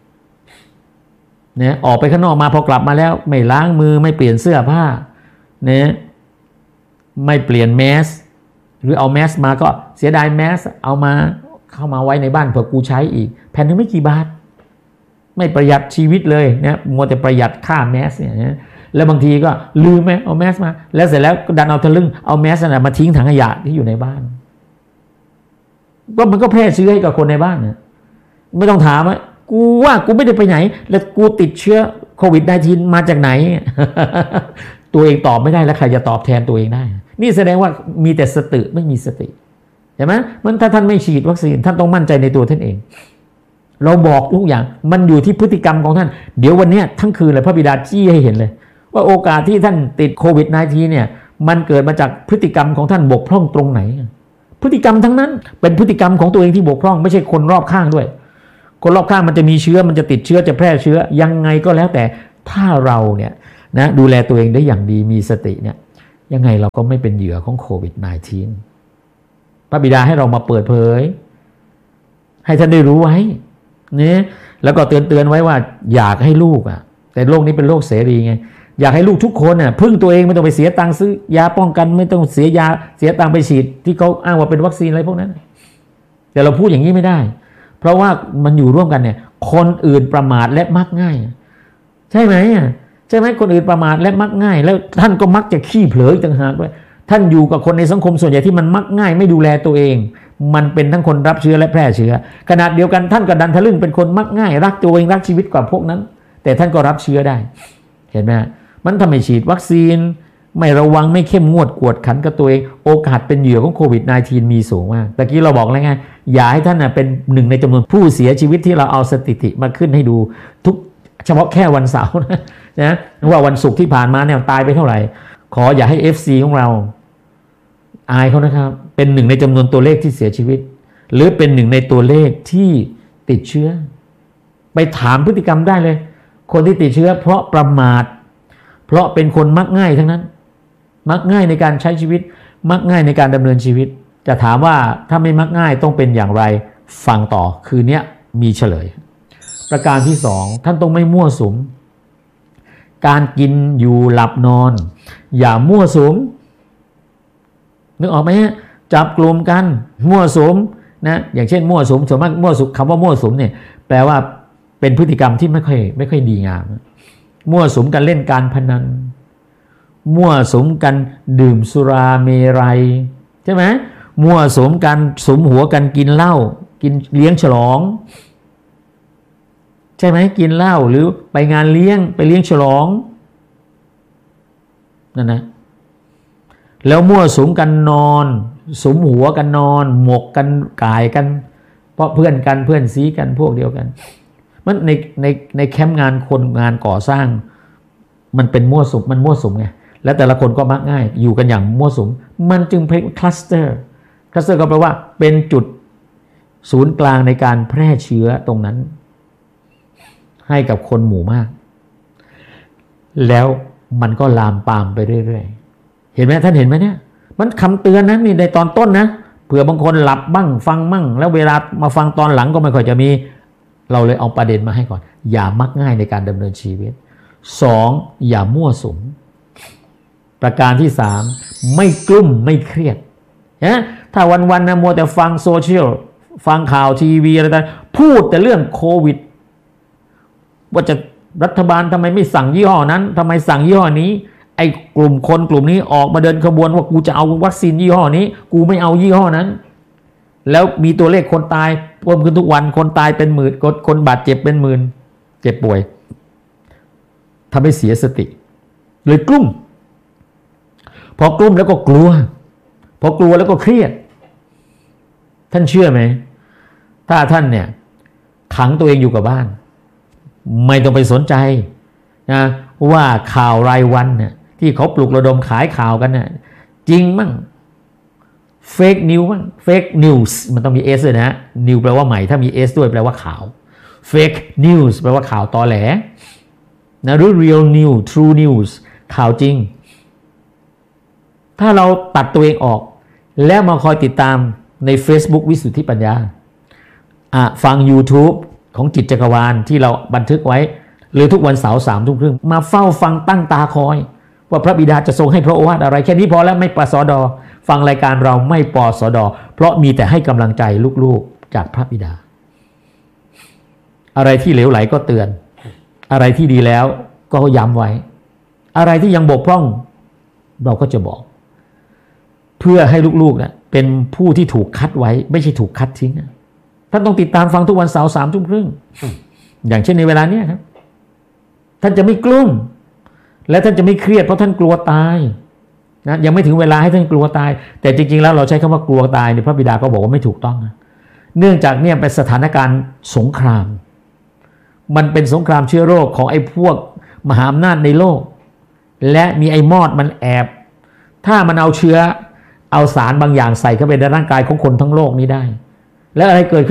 เนี่ยออกไปข้างนอกมาพอกลับมาแล้วไม่ล้างมือไม่เปลี่ยนเสื้อผ้าเนี่ยไม่เปลี่ยนแมสหรือเอาแมสมาก็เสียดายแมสเอามาเข้ามาไว้ในบ้านเผื่อกูใช้อีกแผ่นนึงไม่กี่บาทไม่ประหยัดชีวิตเลยเนี่ยมัวแต่ประหยัดค่าแมสเนี่ยแล้วบางทีก็ลืมไหมเอาแมสมาแล้วเสร็จแล้วดันเอาทะลึ่งเอาแมสน่ะมาทิ้งถังขยะที่อยู่ในบ้านก็มันก็แพร่เชื้อให้กับคนในบ้านนะไม่ต้องถามว่ากูว่ากูไม่ได้ไปไหนแล้วกูติดเชื้อโควิด สิบเก้า มาจากไหน ตัวเองตอบไม่ได้แล้วใครจะตอบแทนตัวเองได้นี่แสดงว่ามีแต่สติไม่มีสติใช่ไหมมันถ้าท่านไม่ฉีดวัคซีนท่านต้องมั่นใจในตัวท่านเองเราบอกทุกอย่างมันอยู่ที่พฤติกรรมของท่านเดี๋ยววันนี้ทั้งคืนเลยพระบิดาชี้ให้เห็นเลยว่าโอกาสที่ท่านติดโควิด สิบเก้า เนี่ยมันเกิดมาจากพฤติกรรมของท่านบกพร่องตรงไหนพฤติกรรมทั้งนั้นเป็นพฤติกรรมของตัวเองที่บกพร่องไม่ใช่คนรอบข้างด้วยคนรอบข้างมันจะมีเชื้อมันจะติดเชื้อจะแพร่เชื้อยังไงก็แล้วแต่ถ้าเราเนี่ยนะดูแลตัวเองได้อย่างดีมีสติเนี่ยยังไงเราก็ไม่เป็นเหยื่อของโควิด สิบเก้า พระบิดาให้เรามาเปิดเผยให้ท่านได้รู้ไว้เนี่ยแล้วก็เตือนเตือนไว้ว่าอยากให้ลูกอ่ะแต่โลกนี้เป็นโลกเสรีไงอยากให้ลูกทุกคนน่ะพึ่งตัวเองไม่ต้องไปเสียตังค์ซื้อยาป้องกันไม่ต้องเสียยาเสียตังค์ไปฉีดที่เขาอ้างว่าเป็นวัคซีนอะไรพวกนั้นแต่เราพูดอย่างนี้ไม่ได้เพราะว่ามันอยู่ร่วมกันเนี่ยคนอื่นประมาทและมักง่ายใช่ไหมอ่ะใช่ไหมคนอื่นประมาทและมักง่ายแล้วท่านก็มักจะขี้เผลออีกต่างหากด้วยท่านอยู่กับคนในสังคมส่วนใหญ่ที่มันมักง่ายไม่ดูแลตัวเองมันเป็นทั้งคนรับเชื้อและแพร่เชื้อขนาดเดียวกันท่านก็ดันทะลึ่งเป็นคนมักง่ายรักตัวเองรักชีวิตกว่าพวกนั้นแต่ท่านก็รับเชื้อได้เห็นไหมมันทำให้ฉีดวัคซีนไม่ระวังไม่เข้มงวดกวดขันกับตัวเองโอกาสเป็นเหยื่อของโควิด สิบเก้า มีสูงมากตะกี้เราบอกแล้วไงอย่าให้ท่านเป็นหนึ่งในจำนวนผู้เสียชีวิตที่เราเอาสถิติมาขึ้นให้ดูทุกเฉพาะแค่วันเสาร์นะนะว่าวันศุกร์ที่ผ่านมาเนี่ยตายไปเท่าไหร่ขออย่าให้ เอฟ ซี ของเราอายเขานะครับเป็นหนึ่งในจำนวนตัวเลขที่เสียชีวิตหรือเป็นหนึ่งในตัวเลขที่ติดเชื้อไปถามพฤติกรรมได้เลยคนที่ติดเชื้อเพราะประมาทเพราะเป็นคนมักง่ายทั้งนั้นมักง่ายในการใช้ชีวิตมักง่ายในการดำเนินชีวิตจะถามว่าถ้าไม่มักง่ายต้องเป็นอย่างไรฟังต่อคืนนี้มีเฉลยประการที่สองท่านต้องไม่มั่วสุมการกินอยู่หลับนอนอย่ามั่วสุมนึกออกไหมฮะจับกลุ่มกันมั่วสุมนะอย่างเช่นมั่วสุมส่วนมากมั่วสุมคำว่ามั่วสุมเนี่ยแปลว่าเป็นพฤติกรรมที่ไม่ค่อยไม่ค่อยดีงามมั่วสุมกันเล่นการพนันมั่วสุมกันดื่มสุราเมรัยใช่ไหมมั่วสุมกันสุมหัวกันกินเหล้ากินเลี้ยงฉลองใช่ไหมกินเหล้าหรือไปงานเลี้ยงไปเลี้ยงฉลองนั่นนะแล้วมั่วสุมกันนอนสุมหัวกันนอนหมกกันกายกันเพราะเพื่อนกันเพื่อนซีกันพวกเดียวกันมันในในในแคมป์งานคนงานก่อสร้างมันเป็นมั่วสุมมันมั่วสุมไงแล้วแต่ละคนก็มักง่ายอยู่กันอย่างมั่วสุมมันจึงเป็นคลัสเตอร์คลัสเตอร์ก็แปลว่าเป็นจุดศูนย์กลางในการแพร่เชื้อตรงนั้นให้กับคนหมู่มากแล้วมันก็ลามปามไปเรื่อยๆเห็นไหมท่านเห็นไหมเนี่ยมันคำเตือนนะนี่ในตอนต้นนะเผื่อบางคนหลับบ้างฟังมั่งแล้วเวลามาฟังตอนหลังก็ไม่ค่อยจะมีเราเลยเอาประเด็นมาให้ก่อนอย่ามักง่ายในการดำเนินชีวิตสองอย่ามั่วสุมประการที่สามไม่กลุ้มไม่เครียดนะถ้าวันๆนะมัวแต่ฟังโซเชียลฟังข่าวทีวีอะไรต่างพูดแต่เรื่องโควิดว่าจะรัฐบาลทำไมไม่สั่งยี่ห้อนั้นทำไมสั่งยี่ห้อนี้ไอ้กลุ่มคนกลุ่มนี้ออกมาเดินขบวนว่ากูจะเอาวัคซีนยี่ห้อนี้กูไม่เอายี่ห้อนั้นแล้วมีตัวเลขคนตายเพิ่มขึ้นทุกวันคนตายเป็นหมื่นคนบาดเจ็บเป็นหมื่นเจ็บป่วยทำให้เสียสติเลยกลุ้มพอกลุ้มแล้วก็กลัวพอกลัวแล้วก็เครียดท่านเชื่อไหมถ้าท่านเนี่ยขังตัวเองอยู่กับบ้านไม่ต้องไปสนใจนะว่าข่าวรายวันเนี่ยที่เขาปลุกระดมขายข่าวกันเนี่ยจริงมั่งเฟกนิวมั่งเฟกนิวส์มันต้องมี S ด้วยนะนิวแปลว่าใหม่ถ้ามี S ด้วยแปลว่าข่าวเฟกนิวส์แปลว่าข่าวตอแหลนะหรือ real news true news ข่าวจริงถ้าเราตัดตัวเองออกแล้วมาคอยติดตามใน Facebook วิสุทธิปัญญาอ่ะฟัง YouTube ของจิตจักรวาลที่เราบันทึกไว้หรือทุกวันเสาร์สามทุ่มครึ่งมาเฝ้าฟังตั้งตาคอยว่าพระบิดาจะทรงให้พระโอวาทอะไรแค่นี้พอแล้วไม่ปสดฟังรายการเราไม่ปสดเพราะมีแต่ให้กำลังใจลูกๆจากพระบิดาอะไรที่เหลวไหลก็เตือนอะไรที่ดีแล้วก็ย้ำไว้อะไรที่ยังบกพร่องเราก็จะบอกเพื่อให้ลูกๆนะเป็นผู้ที่ถูกคัดไว้ไม่ใช่ถูกคัดทิ้งท่านต้องติดตามฟังทุกวันเสาร์สามทุ่มครึ่งอย่างเช่นในเวลาเนี้ยครับท่านจะไม่กลุ้มและท่านจะไม่เครียดเพราะท่านกลัวตายนะยังไม่ถึงเวลาให้ท่านกลัวตายแต่จริงๆแล้วเราใช้คำว่ากลัวตายในพระบิดาก็บอกว่าไม่ถูกต้องนะเนื่องจากเนี่ยเป็นสถานการณ์สงครามมันเป็นสงครามเชื้อโรคของไอ้พวกมหาอำนาจในโลกและมีไอ้มอดมันแอบถ้ามันเอาเชื้อเอาสารบางอย่างใส่เข้าไปในร่างกายของคนทั้งโลกนี้ได้แล้วอะไรเกิดขึ้นครับ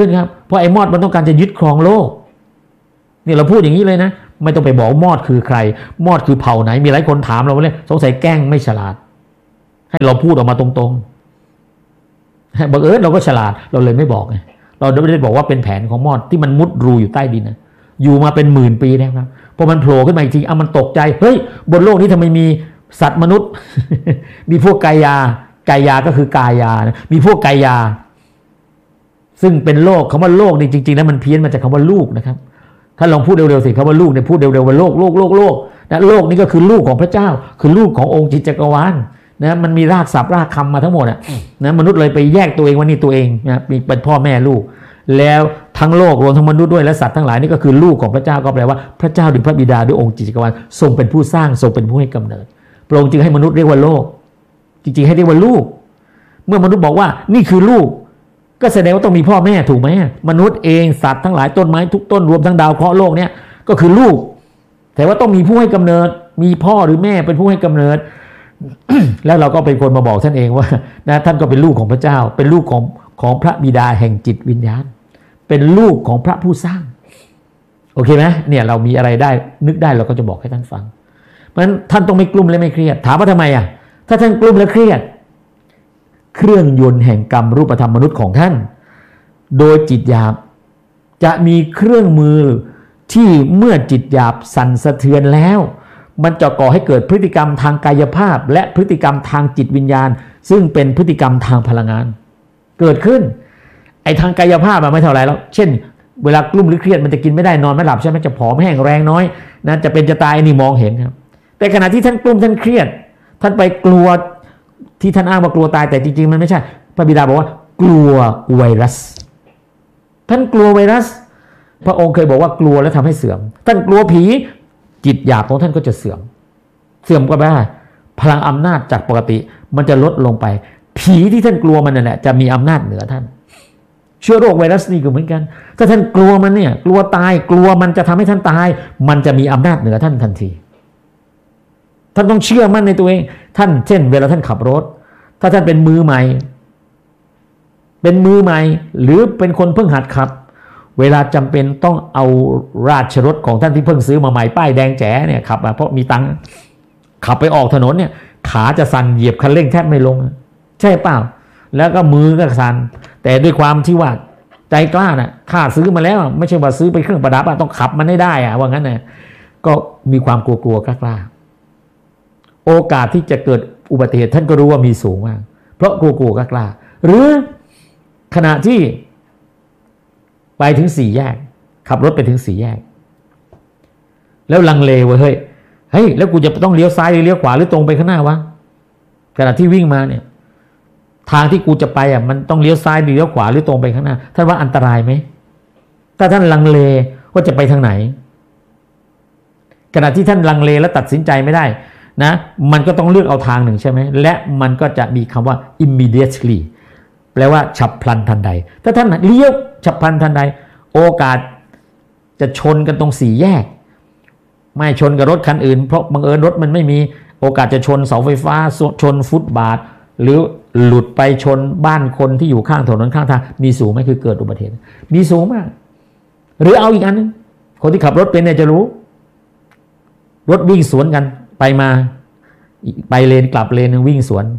เพราะไอ้มอดมันต้องการจะยึดครองโลกนี่เราพูดอย่างนี้เลยนะไม่ต้องไปบอกมอดคือใครมอดคือเผ่าไหนมีหลายคนถามเราว่าเลยสงสัยแกล้งไม่ฉลาดให้เราพูดออกมาตรงๆบังเอิญเราก็ฉลาดเราเลยไม่บอกไงเราไม่ได้บอกว่าเป็นแผนของมอดที่มันมุดรูอยู่ใต้ดินนะอยู่มาเป็นหมื่นปีแล้วครับพอมันโผล่ขึ้นมาอีกทีเอามันตกใจเฮ้ยบนโลกนี้ทำไมมีสัตว์มนุษย์ มีพวกกายากายาก็คือกายานะมีพวกกายาซึ่งเป็นโลกคำว่าโลกนี่จริงๆแล้วมันเพี้ยนมาจากคำว่าลูกนะครับถ้าลองพูดเร็วๆสิคำว่าลูกเนี่ยพูดเร็วๆว่าโลกโลกโลกโลกนะโลกนี่ก็คือลูกของพระเจ้าคือลูกขององค์จิตจักรวาลนะมันมีรากศัพท์รากคำมาทั้งหมดนะมนุษย์เลยไปแยกตัวเองว่านี่ตัวเองนะมีเป็นพ่อแม่ลูกแล้วทั้งโลกรวมทั้งมนุษย์ด้วยและสัตว์ทั้งหลายนี่ก็คือลูกของพระเจ้าก็แปลว่าพระเจ้าหรือพระบิดาด้วยองค์จิตจักรวาลทรงเป็นผู้สร้างทรงเป็นผู้ให้กำเนิดพระองค์จึงให้มนุษย์เรียกว่าโลกจริงๆให้เรียกว่าลูกเมื่อมนุษย์บอกว่านี่คือลูกก็แสดงว่าต้องมีพ่อแม่ถูกไหมมนุษย์เองสัตว์ทั้งหลายต้นไม้ทุกต้นรวมทั้งดาวเคราะห์โลกเนี่ยก็คือลูกแต่ว่าต้องมีผู้ให้กำเนิดมีพ่อหรือแม่เป็นผู้ให้กำเนิด แล้วเราก็เป็นคนมาบอกท่านเองว่านะท่านก็เป็นลูกของพระเจ้าเป็นลูกของของพระบิดาแห่งจิตวิญญาณเป็นลูกของพระผู้สร้างโอเคไหมเนี่ยเรามีอะไรได้นึกได้เราก็จะบอกให้ท่านฟังเพราะฉะนั้นท่านต้องไม่กลุ้มและไม่เครียดถามว่าทำไมอ่ะถ้าท่านกลุ้มและเครียดเครื่องยนต์แห่งกรรมรูปธรรมมนุษย์ของท่านโดยจิตหยาบจะมีเครื่องมือที่เมื่อจิตหยาบสั่นสะเทือนแล้วมันจะก่อให้เกิดพฤติกรรมทางกายภาพและพฤติกรรมทางจิตวิญญาณซึ่งเป็นพฤติกรรมทางพลังงานเกิดขึ้นไอ้ทางกายภาพไม่เท่าไรแล้วเช่นเวลากลุ้มหรือเครียดมันจะกินไม่ได้นอนไม่หลับใช่ไหมจะผอมแห้งแรงน้อยนะจะเป็นจะตายนี่มองเห็นครับแต่ขณะที่ท่านกลุ้มท่านเครียดท่านไปกลัวที่ท่านอ้างว่ากลัวตายแต่จริงๆมันไม่ใช่พระบิดาบอกว่ากลัวไวรัสท่านกลัวไวรัสพระองค์เคยบอกว่ากลัวแล้วทำให้เสื่อมท่านกลัวผีจิตหยาบของท่านก็จะเสื่อมเสื่อมก็แปลว่าพลังอำนาจจากปกติมันจะลดลงไปผีที่ท่านกลัวมันนั่นแหละจะมีอำนาจเหนือท่านเชื้อโรคไวรัสนี่ก็เหมือนกันถ้าท่านกลัวมันเนี่ยกลัวตายกลัวมันจะทำให้ท่านตายมันจะมีอำนาจเหนือท่านทันทีท่านต้องเชื่อมั่นในตัวเองท่านเช่นเวลาท่านขับรถถ้าท่านเป็นมือใหม่เป็นมือใหม่หรือเป็นคนเพิ่งหัดขับเวลาจำเป็นต้องเอาราชรถของท่านที่เพิ่งซื้อมาใหม่ป้ายแดงแจ๋เนี่ยขับมาเพราะมีตังค์ขับไปออกถนนเนี่ยขาจะสั่นเหยียบคันเร่งแทบไม่ลงใช่เปล่าแล้วก็มือก็สั่นแต่ด้วยความที่ว่าใจกล้าน่ะข้าซื้อมาแล้วไม่ใช่ว่าซื้อไปเครื่องประดับอะต้องขับมันให้ได้อะว่างั้นน่ะก็มีความกลัวๆกล้าๆโอกาสที่จะเกิดอุบัติเหตุท่านก็รู้ว่ามีสูงมากเพราะกลัวๆกล้าๆหรือขณะที่ไปถึงสี่แยกขับรถไปถึงสี่แยกแล้วลังเลว่าเฮ้ยเฮ้ยแล้วกูจะต้องเลี้ยวซ้ายหรือเลี้ยวขวาหรือตรงไปข้างหน้าวะขณะที่วิ่งมาเนี่ยทางที่กูจะไปอ่ะมันต้องเลี้ยวซ้ายหรือเลี้ยวขวาหรือตรงไปข้างหน้าท่านว่าอันตรายไหมถ้าท่านลังเลว่าจะไปทางไหนขณะที่ท่านลังเลและตัดสินใจไม่ได้นะมันก็ต้องเลือกเอาทางหนึ่งใช่ไหมและมันก็จะมีคำว่า immediately แปลว่าฉับพลันทันใดถ้าท่านเลี้ยวฉับพลันทันใดโอกาสจะชนกันตรงสี่แยกไม่ชนกับรถคันอื่นเพราะบังเอิญรถมันไม่มีโอกาสจะชนเสาไฟฟ้าชนฟุตบาทหรือหลุดไปชนบ้านคนที่อยู่ข้างถนนข้างทางมีสูงไหมคือเกิดอุบัติเหตุมีสูงมากหรือเอาอีกอันนึงคนที่ขับรถเป็นเนี่ยจะรู้รถวิ่งสวนกันไปมาไปเลนกลับเลนวิ่งสวน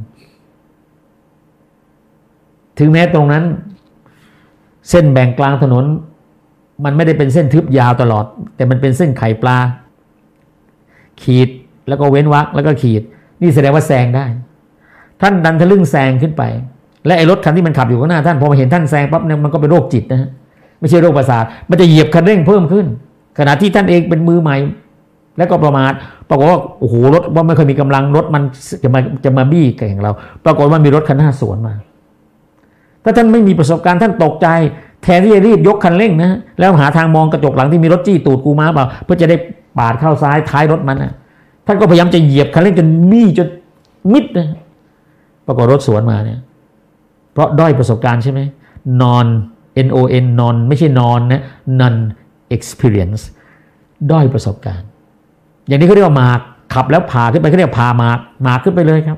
ถึงแม้ตรงนั้นเส้นแบ่งกลางถนนมันไม่ได้เป็นเส้นทึบยาวตลอดแต่มันเป็นเส้นไข่ปลาขีดแล้วก็เว้นวรรคแล้วก็ขีดนี่แสดงว่าแซงได้ท่านดันทะลึ่งแซงขึ้นไปและไอ้รถคันที่มันขับอยู่ข้างหน้าท่านพอมาเห็นท่านแซงปั๊บเนี่ยมันก็เป็นโรคจิตนะฮะไม่ใช่โรคประสาทมันจะเหยียบคันเร่งเพิ่มขึ้นขณะที่ท่านเองเป็นมือใหม่แล้วก็ประมาทปรากฏว่าโอ้โหรถว่าไม่เคยมีกำลังรถมันจะมาจะมาบี้แข่งเราปรากฏว่ามีรถคันหน้าสวนมาถ้าท่านไม่มีประสบการณ์ท่านตกใจแทนที่จะรีบยกคันเร่งนะแล้วหาทางมองกระจกหลังที่มีรถจี้ตูดกูมาเปล่าเพื่อจะได้ปาดเข้าซ้ายท้ายรถมันนะท่านก็พยายามจะเหยียบคันเร่งจนบี้จนมิดนะปรากฏรถสวนมาเนี่ยเพราะด้อยประสบการณ์ใช่ไหม non n o n non ไม่ใช่ non นะ non experience ด้อยประสบการณ์อย่างนี้เขาเรียกว่ามาขับแล้วผ่าขึ้นไปเขาเรียกพามามาขึ้นไปเลยครับ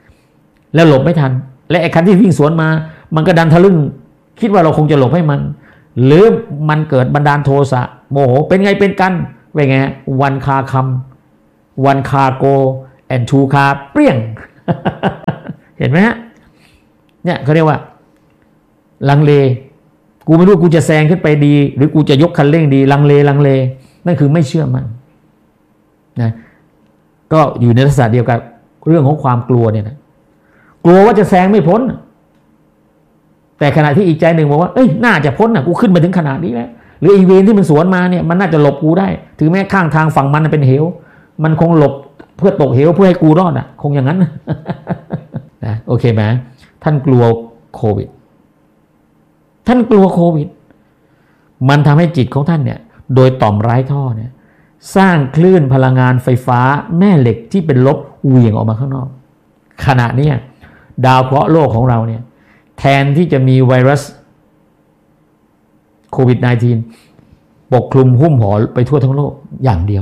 แล้วหลบไม่ทันและไอ้คันที่วิ่งสวนมามันก็ดันทะลึ่งคิดว่าเราคงจะหลบให้มันหรือมันเกิดบันดาลโทสะโมโหเป็นไงเป็นกันเป็นไงวันคาคำวันคาโกแอนทูคาเปรี้ยง เห็นไหมฮะเนี่ยเขาเรียกว่าลังเลกูไม่รู้กูจะแซงขึ้นไปดีหรือกูจะยกคันเร่งดีลังเลลังเลนั่นคือไม่เชื่อมั่นนะก็อยู่ในลักษณะเดียวกับเรื่องของความกลัวเนี่ยนะกลัวว่าจะแซงไม่พ้นแต่ขณะที่อีกใจหนึ่งบอกว่าเอ้ยน่าจะพ้นอ่ะกูขึ้นมาถึงขนาดนี้แล้วหรืออีเวนที่มันสวนมาเนี่ยมันน่าจะหลบกูได้ถึงแม้ข้างทางฝั่งมันเป็นเหวมันคงหลบเพื่อตกเหวเพื่อให้กูรอดอ่ะคงอย่างนั้นนะโอเคไหมท่านกลัวโควิดท่านกลัวโควิดมันทำให้จิตของท่านเนี่ยโดยต่อมไร้ท่อเนี่ยสร้างคลื่นพลังงานไฟฟ้าแม่เหล็กที่เป็นลบเหวี่ยงออกมาข้างนอกขณะนี้ดาวเคราะห์โลกของเราเนี่ยแทนที่จะมีไวรัสโควิด สิบเก้า ปกคลุมหุ้มห่อไปทั่วทั้งโลกอย่างเดียว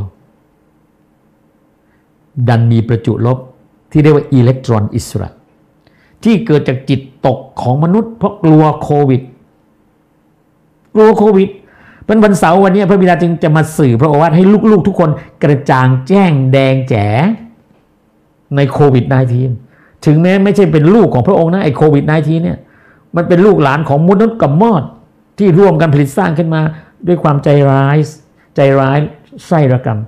ดันมีประจุลบที่เรียกว่าอิเล็กตรอนอิสระที่เกิดจากจิตตกของมนุษย์เพราะกลัวโควิดกลัวโควิดเป็นวันเสาร์วันนี้พระบิดาจึงจะมาสื่อพระโอวาทให้ลูกๆทุกคนกระจ่างแจ้งแดงแจ๋ในโควิด สิบเก้า ถึงแม้ไม่ใช่เป็นลูกของพระองค์นะไอ้โควิด สิบเก้า เนี่ยมันเป็นลูกหลานของมนุษย์กับมอดที่ร่วมกันผลิตสร้างขึ้นมาด้วยความใจร้ายใจร้ายไส้ระกำ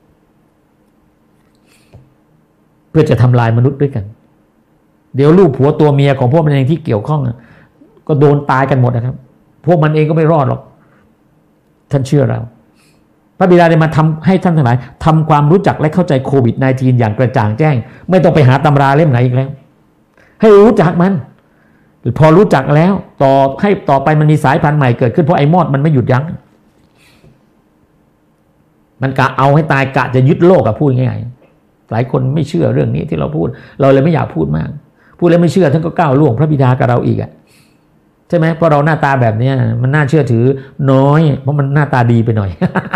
เพื่อจะทำลายมนุษย์ด้วยกันเดี๋ยวลูกผัวตัวเมียของพวกมันเองที่เกี่ยวข้องก็โดนตายกันหมดนะครับพวกมันเองก็ไม่รอดหรอกท่านเชื่อเราพระบิดาได้มาทำให้ท่านทั้งหลายทำความรู้จักและเข้าใจโควิด สิบเก้า อย่างกระจ่างแจ้งไม่ต้องไปหาตำราเล่มไหนอีกแล้วให้รู้จักมันพอรู้จักแล้วต่อให้ต่อไปมันมีสายพันธุ์ใหม่เกิดขึ้นเพราะไอ้มอดมันไม่หยุดยั้งมันกะเอาให้ตายกะจะยึดโลกอะพูดง่ายๆหลายคนไม่เชื่อเรื่องนี้ที่เราพูดเราเลยไม่อยากพูดมากพูดแล้วไม่เชื่อท่านก็ก้าวล่วงพระบิดากับเราอีกอะใช่ไหมเพราะเราหน้าตาแบบนี้มันน่าเชื่อถือน้อยเพราะมันหน้าตาดีไปหน่อย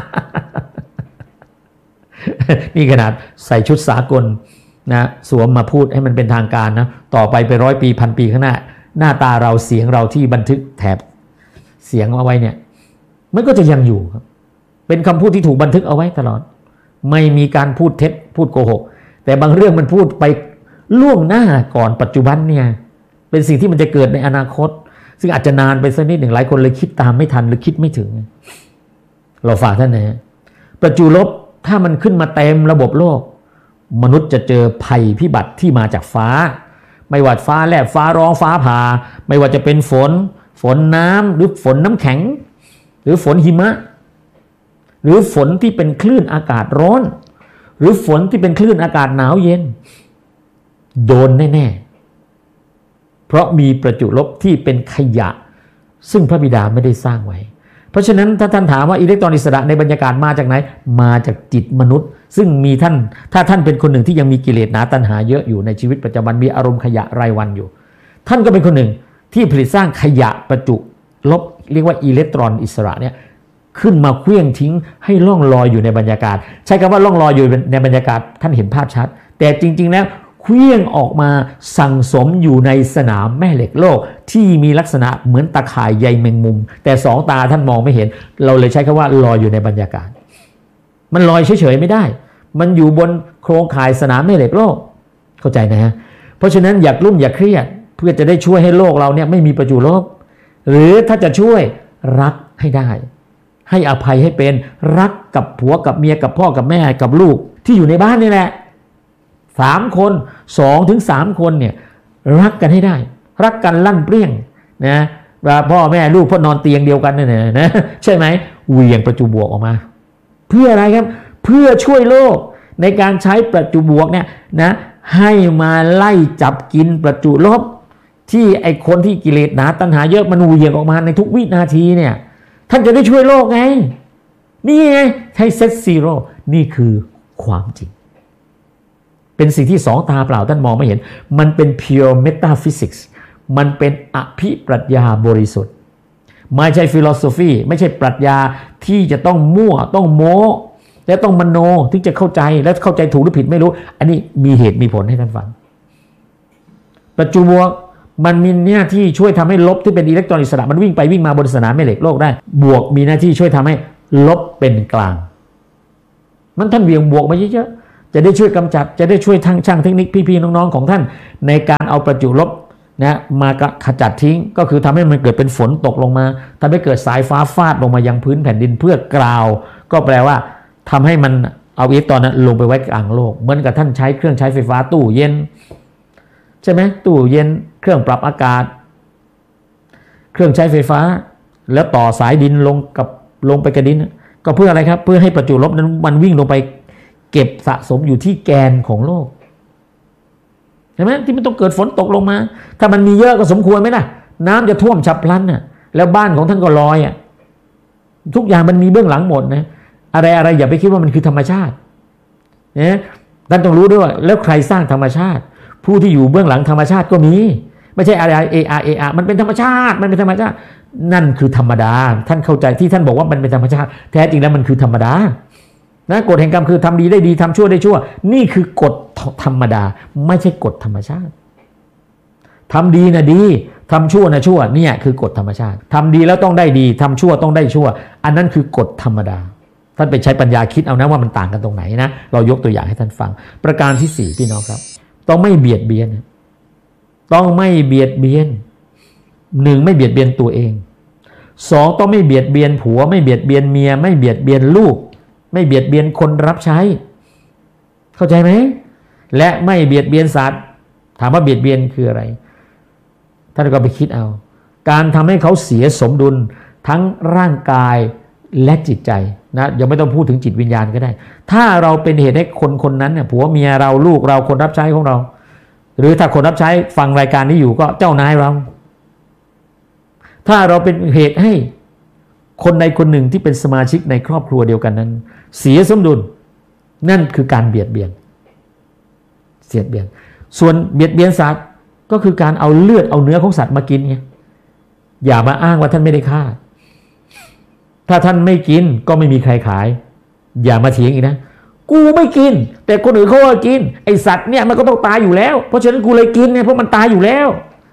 นี่ขนาดใส่ชุดสากลนะสวมมาพูดให้มันเป็นทางการนะต่อไปไปร้อยปีพันปีข้างหน้าหน้าตาเราเสียงเราที่บันทึกแถบเสียงเอาไว้เนี่ยมันก็จะยังอยู่ครับเป็นคำพูดที่ถูกบันทึกเอาไว้ตลอดไม่มีการพูดเท็จพูดโกหกแต่บางเรื่องมันพูดไปล่วงหน้าก่อนปัจจุบันเนี่ยเป็นสิ่งที่มันจะเกิดในอนาคตซึ่งอาจจะนานไปสักนิดหนึ่งหลายคนเลยคิดตามไม่ทันหรือคิดไม่ถึงเราฝากท่านนะประจุลบถ้ามันขึ้นมาเต็มระบบโลกมนุษย์จะเจอภัยพิบัติที่มาจากฟ้าไม่ว่าฟ้าแลบฟ้าร้องฟ้าผ่าไม่ว่าจะเป็นฝนฝนน้ำหรือฝนน้ำแข็งหรือฝนหิมะหรือฝนที่เป็นคลื่นอากาศร้อนหรือฝนที่เป็นคลื่นอากาศหนาวเย็นโดนแน่ๆเพราะมีประจุลบที่เป็นขยะซึ่งพระบิดาไม่ได้สร้างไว้เพราะฉะนั้นถ้าท่านถามว่าอิเล็กตรอนอิสระในบรรยากาศมาจากไหนมาจากจิตมนุษย์ซึ่งมีท่านถ้าท่านเป็นคนหนึ่งที่ยังมีกิเลสหนาตัณหาเยอะอยู่ในชีวิตประจำวันมีอารมณ์ขยะรายวันอยู่ท่านก็เป็นคนหนึ่งที่ผลิตสร้างขยะประจุลบเรียกว่าอิเล็กตรอนอิสระเนี่ยขึ้นมาเคลื่อนทิ้งให้ล่องลอยอยู่ในบรรยากาศใช้คำว่าล่องลอยอยู่ในบรรยากาศท่านเห็นภาพชัดแต่จริงๆแล้วเคลื่อนออกมาสั่งสมอยู่ในสนามแม่เหล็กโลกที่มีลักษณะเหมือนตะข่ายใยแมงมุมแต่สองตาท่านมองไม่เห็นเราเลยใช้คำว่าลอยอยู่ในบรรยากาศมันลอยเฉยๆไม่ได้มันอยู่บนโครงข่ายสนามแม่เหล็กโลกเข้าใจนะฮะเพราะฉะนั้นอย่ากลุ้มอย่าเครียดเพื่อจะได้ช่วยให้โลกเราเนี่ยไม่มีประจุลบหรือถ้าจะช่วยรักให้ได้ให้อภัยให้เป็นรักกับผัวกับเมียกับพ่อกับแม่กับลูกที่อยู่ในบ้านนี่แหละสามคนสองถึงสามคนเนี่ยรักกันให้ได้รักกันลั่นเปรี้ยงนะว่าพ่อแม่ลูกพ่อนอนเตียงเดียวกันเนี่ยนะใช่ไหมเหวี่ยงประจุบวกออกมาเพื่ออะไรครับเพื่อช่วยโลกในการใช้ประจุบวกเนี่ยนะให้มาไล่จับกินประจุลบที่ไอคนที่กิเลสหนาตัณหาเยอะมันเหวี่ยงออกมาในทุกวินาทีเนี่ยท่านจะได้ช่วยโลกไงนี่ไงใช้เซตซีโร่นี่คือความจริงเป็นสิ่งที่สองตาเปล่าท่านมองไม่เห็นมันเป็น pure metaphysics มันเป็นอภิปรัชญาบริสุทธิ์ไม่ใช่ philosophy ไม่ใช่ปรัชญาที่จะต้องมั่วต้องโม้และต้องมโนถึงจะเข้าใจและเข้าใจถูกหรือผิดไม่รู้อันนี้มีเหตุมีผลให้ท่านฟังประจุบวกมันมีหน้าที่ช่วยทำให้ลบที่เป็นอิเล็กตรอนอิสระมันวิ่งไปวิ่งมาบนสนามแม่เหล็กโลกได้บวกมีหน้าที่ช่วยทำให้ลบเป็นกลางมันท่านเวียงบวกมาเยอะๆจะได้ช่วยกำจัดจะได้ช่วยทั้งช่างเทคนิคพี่ๆน้องๆของท่านในการเอาประจุลบนะมาขจัดทิ้งก็คือทำให้มันเกิดเป็นฝนตกลงมาทำให้เกิดสายฟ้าฟาดลงมายังพื้นแผ่นดินเพื่อกราวก็แปลว่าทำให้มันเอาอิเล็กตรอนนั้นลงไปไว้กลางโลกเหมือนกับท่านใช้เครื่องใช้ไฟฟ้าตู้เย็นใช่ไหมตู้เย็นเครื่องปรับอากาศเครื่องใช้ไฟฟ้าแล้วต่อสายดินลงกับลงไปกระดินก็เพื่ออะไรครับเพื่อให้ประจุลบนั้นมันวิ่งลงไปเก็บสะสมอยู่ที่แกนของโลกใช่ไหมที่มันต้องเกิดฝนตกลงมาถ้ามันมีเยอะก็สมควรไหมล่ะน้ำจะท่วมฉับพลันน่ะแล้วบ้านของท่านก็ลอยอ่ะทุกอย่างมันมีเบื้องหลังหมดนะอะไรอะไรอย่าไปคิดว่ามันคือธรรมชาตินะท่านต้องรู้ด้วยว่าแล้วใครสร้างธรรมชาติผู้ที่อยู่เบื้องหลังธรรมชาติก็มีไม่ใช่อะไรเออาเออามันเป็นธรรมชาติมันเป็นธรรมชาตินั่นคือธรรมดาท่านเข้าใจที่ท่านบอกว่ามันเป็นธรรมชาติแท้จริงแล้วมันคือธรรมดานะกฎแห่งกรรมคือทำดีได้ดีทำชั่วได้ชั่วนี่คือกฎธรรมดาไม่ใช่กฎธรรมชาติทำดีนะดีทำชั่วนะชั่วเนี่ยคือกฎธรรมชาติทำดีแล้วต้องได้ดีทำชั่วต้องได้ชั่วอันนั้นคือกฎธรรมดาท่านไปใช้ปัญญาคิดเอานะว่ามันต่างกันตรงไหนนะเรายกตัวอย่างให้ท่านฟังประการที่สี่พี่น้องครับต้องไม่เบียดเบียนต้องไม่เบียดเบียนหนึ่งไม่เบียดเบียนตัวเองสองต้องไม่เบียดเบียนผัวไม่เบียดเบียนเมียไม่เบียดเบียนลูกไม่เบียดเบียนคนรับใช้เข้าใจไหมและไม่เบียดเบียนสัตว์ถามว่าเบียดเบียนคืออะไรท่านก็ไปคิดเอาการทำให้เขาเสียสมดุลทั้งร่างกายและจิตใจนะยังไม่ต้องพูดถึงจิตวิญญาณก็ได้ถ้าเราเป็นเหตุให้คนคนนั้นเนี่ยผัวเมียเราลูกเราคนรับใช้ของเราหรือถ้าคนรับใช้ฟังรายการนี้อยู่ก็เจ้านายเราถ้าเราเป็นเหตุให้คนใดคนหนึ่งที่เป็นสมาชิกในครอบครัวเดียวกันนั้นเสียสมดุลนั่นคือการเบียดเบียนเสียดเบียนส่วนเบียดเบียนสัตว์ก็คือการเอาเลือดเอาเนื้อของสัตว์มากินไงอย่ามาอ้างว่าท่านไม่ได้ฆ่าถ้าท่านไม่กินก็ไม่มีใครขายอย่ามาเถียงอีกนะกูไม่กินแต่คนอื่นเขาก็กินไอสัตว์เนี่ยมันก็ต้องตายอยู่แล้วเพราะฉะนั้นกูเลยกินเนี่ยเพราะมันตายอยู่แล้ว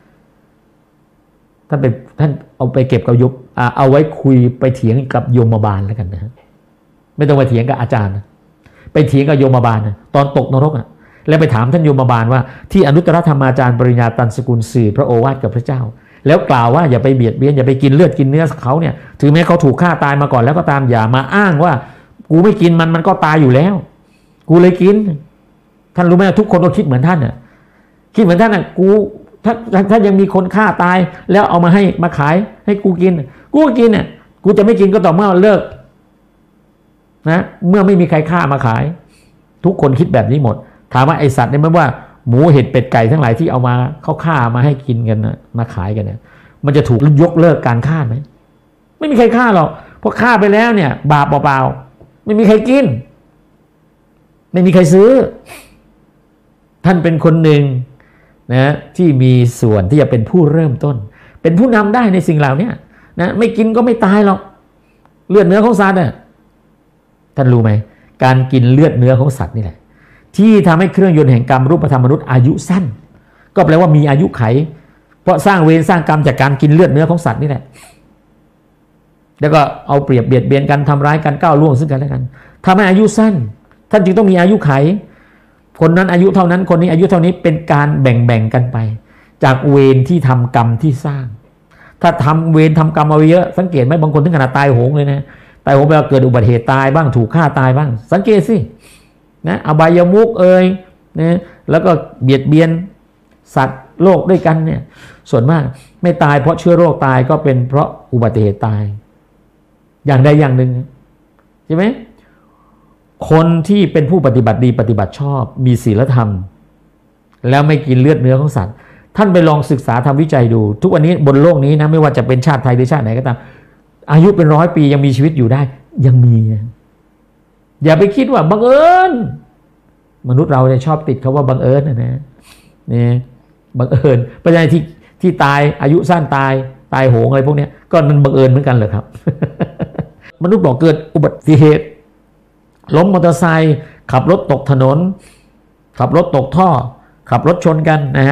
ท่านไปท่านเอาไปเก็บกับยมเอาไว้คุยไปเถียงกับโยมบาลแล้วกันนะไม่ต้องไปเถียงกับอาจารย์นะไปเถียงกับโยมบาลนะตอนตกนรกอ่ะแล้วไปถามท่านโยมบาลว่าที่อนุตตรธรรมาจารย์ปริญญาตันสกุลสื่อพระโอวาทกับพระเจ้าแล้วกล่าวว่าอย่าไปเบียดเบียนอย่าไปกินเลือดกินเนื้อเขาเนี่ยถึงแม้เขาถูกฆ่าตายมาก่อนแล้วก็ตามอย่ามาอ้างว่ากูไม่กินมันมันก็ตายอยู่แล้วกูเลยกินท่านรู้ไหมทุกคนก็คิดเหมือนท่านน่ะคิดเหมือนท่านน่ะกูถ้าถ้ายังมีคนฆ่าตายแล้วเอามาให้มาขายให้กูกินกูก็กินเนี่ยกูจะไม่กินก็ต่อเมื่อเลิกนะเมื่อไม่มีใครฆ่ามาขายทุกคนคิดแบบนี้หมดถามว่าไอสัตว์เนี่ยมันว่าหมูเห็ดเป็ดไก่ทั้งหลายที่เอามาเขาฆ่ามาให้กินกันนะมาขายกันเนี่ยมันจะถูกยกเลิกการฆ่าไหมไม่มีใครฆ่าหรอกเพราะฆ่าไปแล้วเนี่ยบาปเปล่าๆไม่มีใครกินไม่มีใครซื้อท่านเป็นคนหนึ่งนะที่มีส่วนที่จะเป็นผู้เริ่มต้นเป็นผู้นำได้ในสิ่งเหล่านี้นะไม่กินก็ไม่ตายหรอกเลือดเนื้อของสัตว์เนี่ยท่านรู้ไหมการกินเลือดเนื้อของสัตว์นี่แหละที่ทำให้เครื่องยนต์แห่งกรรมรูปธรรมมนุษย์อายุสั้นก็แปลว่ามีอายุไขเพราะสร้างเวรสร้างกรรมจากการกินเลือดเนื้อของสัตว์นี่แหละแล้วก็เอาเปรียบเบียดเบียนกันทำร้ายกันก้าวล่วงซึ่งกันและกันทำให้อายุสั้นท่านจึงต้องมีอายุไขคนนั้นอายุเท่านั้นคนนี้อายุเท่านี้เป็นการแบ่งแบ่งกันไปจากเวรที่ทำกรรมที่สร้างถ้าทำเวรทำกรรมเอาเยอะสังเกตไหมบางคนถึงขนาดตายโหงเลยนะตายโหงเวลาเกิดอุบัติเหตุตายบ้างถูกฆ่าตายบ้างสังเกตสินะอบายมุขเอ่ยนะแล้วก็เบียดเบียนสัตว์โลกด้วยกันเนี่ยส่วนมากไม่ตายเพราะเชื้อโรคตายก็เป็นเพราะอุบัติเหตุตายอย่างใดอย่างหนึ่งใช่ไหมคนที่เป็นผู้ปฏิบัติดีปฏิบัติชอบมีศีลธรรมแล้วไม่กินเลือดเนื้อของสัตว์ท่านไปลองศึกษาทำวิจัยดูทุกวันนี้บนโลกนี้นะไม่ว่าจะเป็นชาติไทยหรือชาติไหนก็ตามอายุเป็นร้อยปียังมีชีวิตอยู่ได้ยังมีอย่าไปคิดว่าบังเอิญมนุษย์เราเนี่ยชอบติดคำว่าบังเอิญนะนะนี่บังเอิญปัจจัยที่ที่ตายอายุสั้นตายตายโหงอะไรพวกนี้ก็มันบังเอิญเหมือนกันเหรอครับ มนุษย์บอกเกิดอุบัติเหตุล้มมอเตอร์ไซค์ขับรถตกถนนขับรถตกท่อขับรถชนกันนะฮะ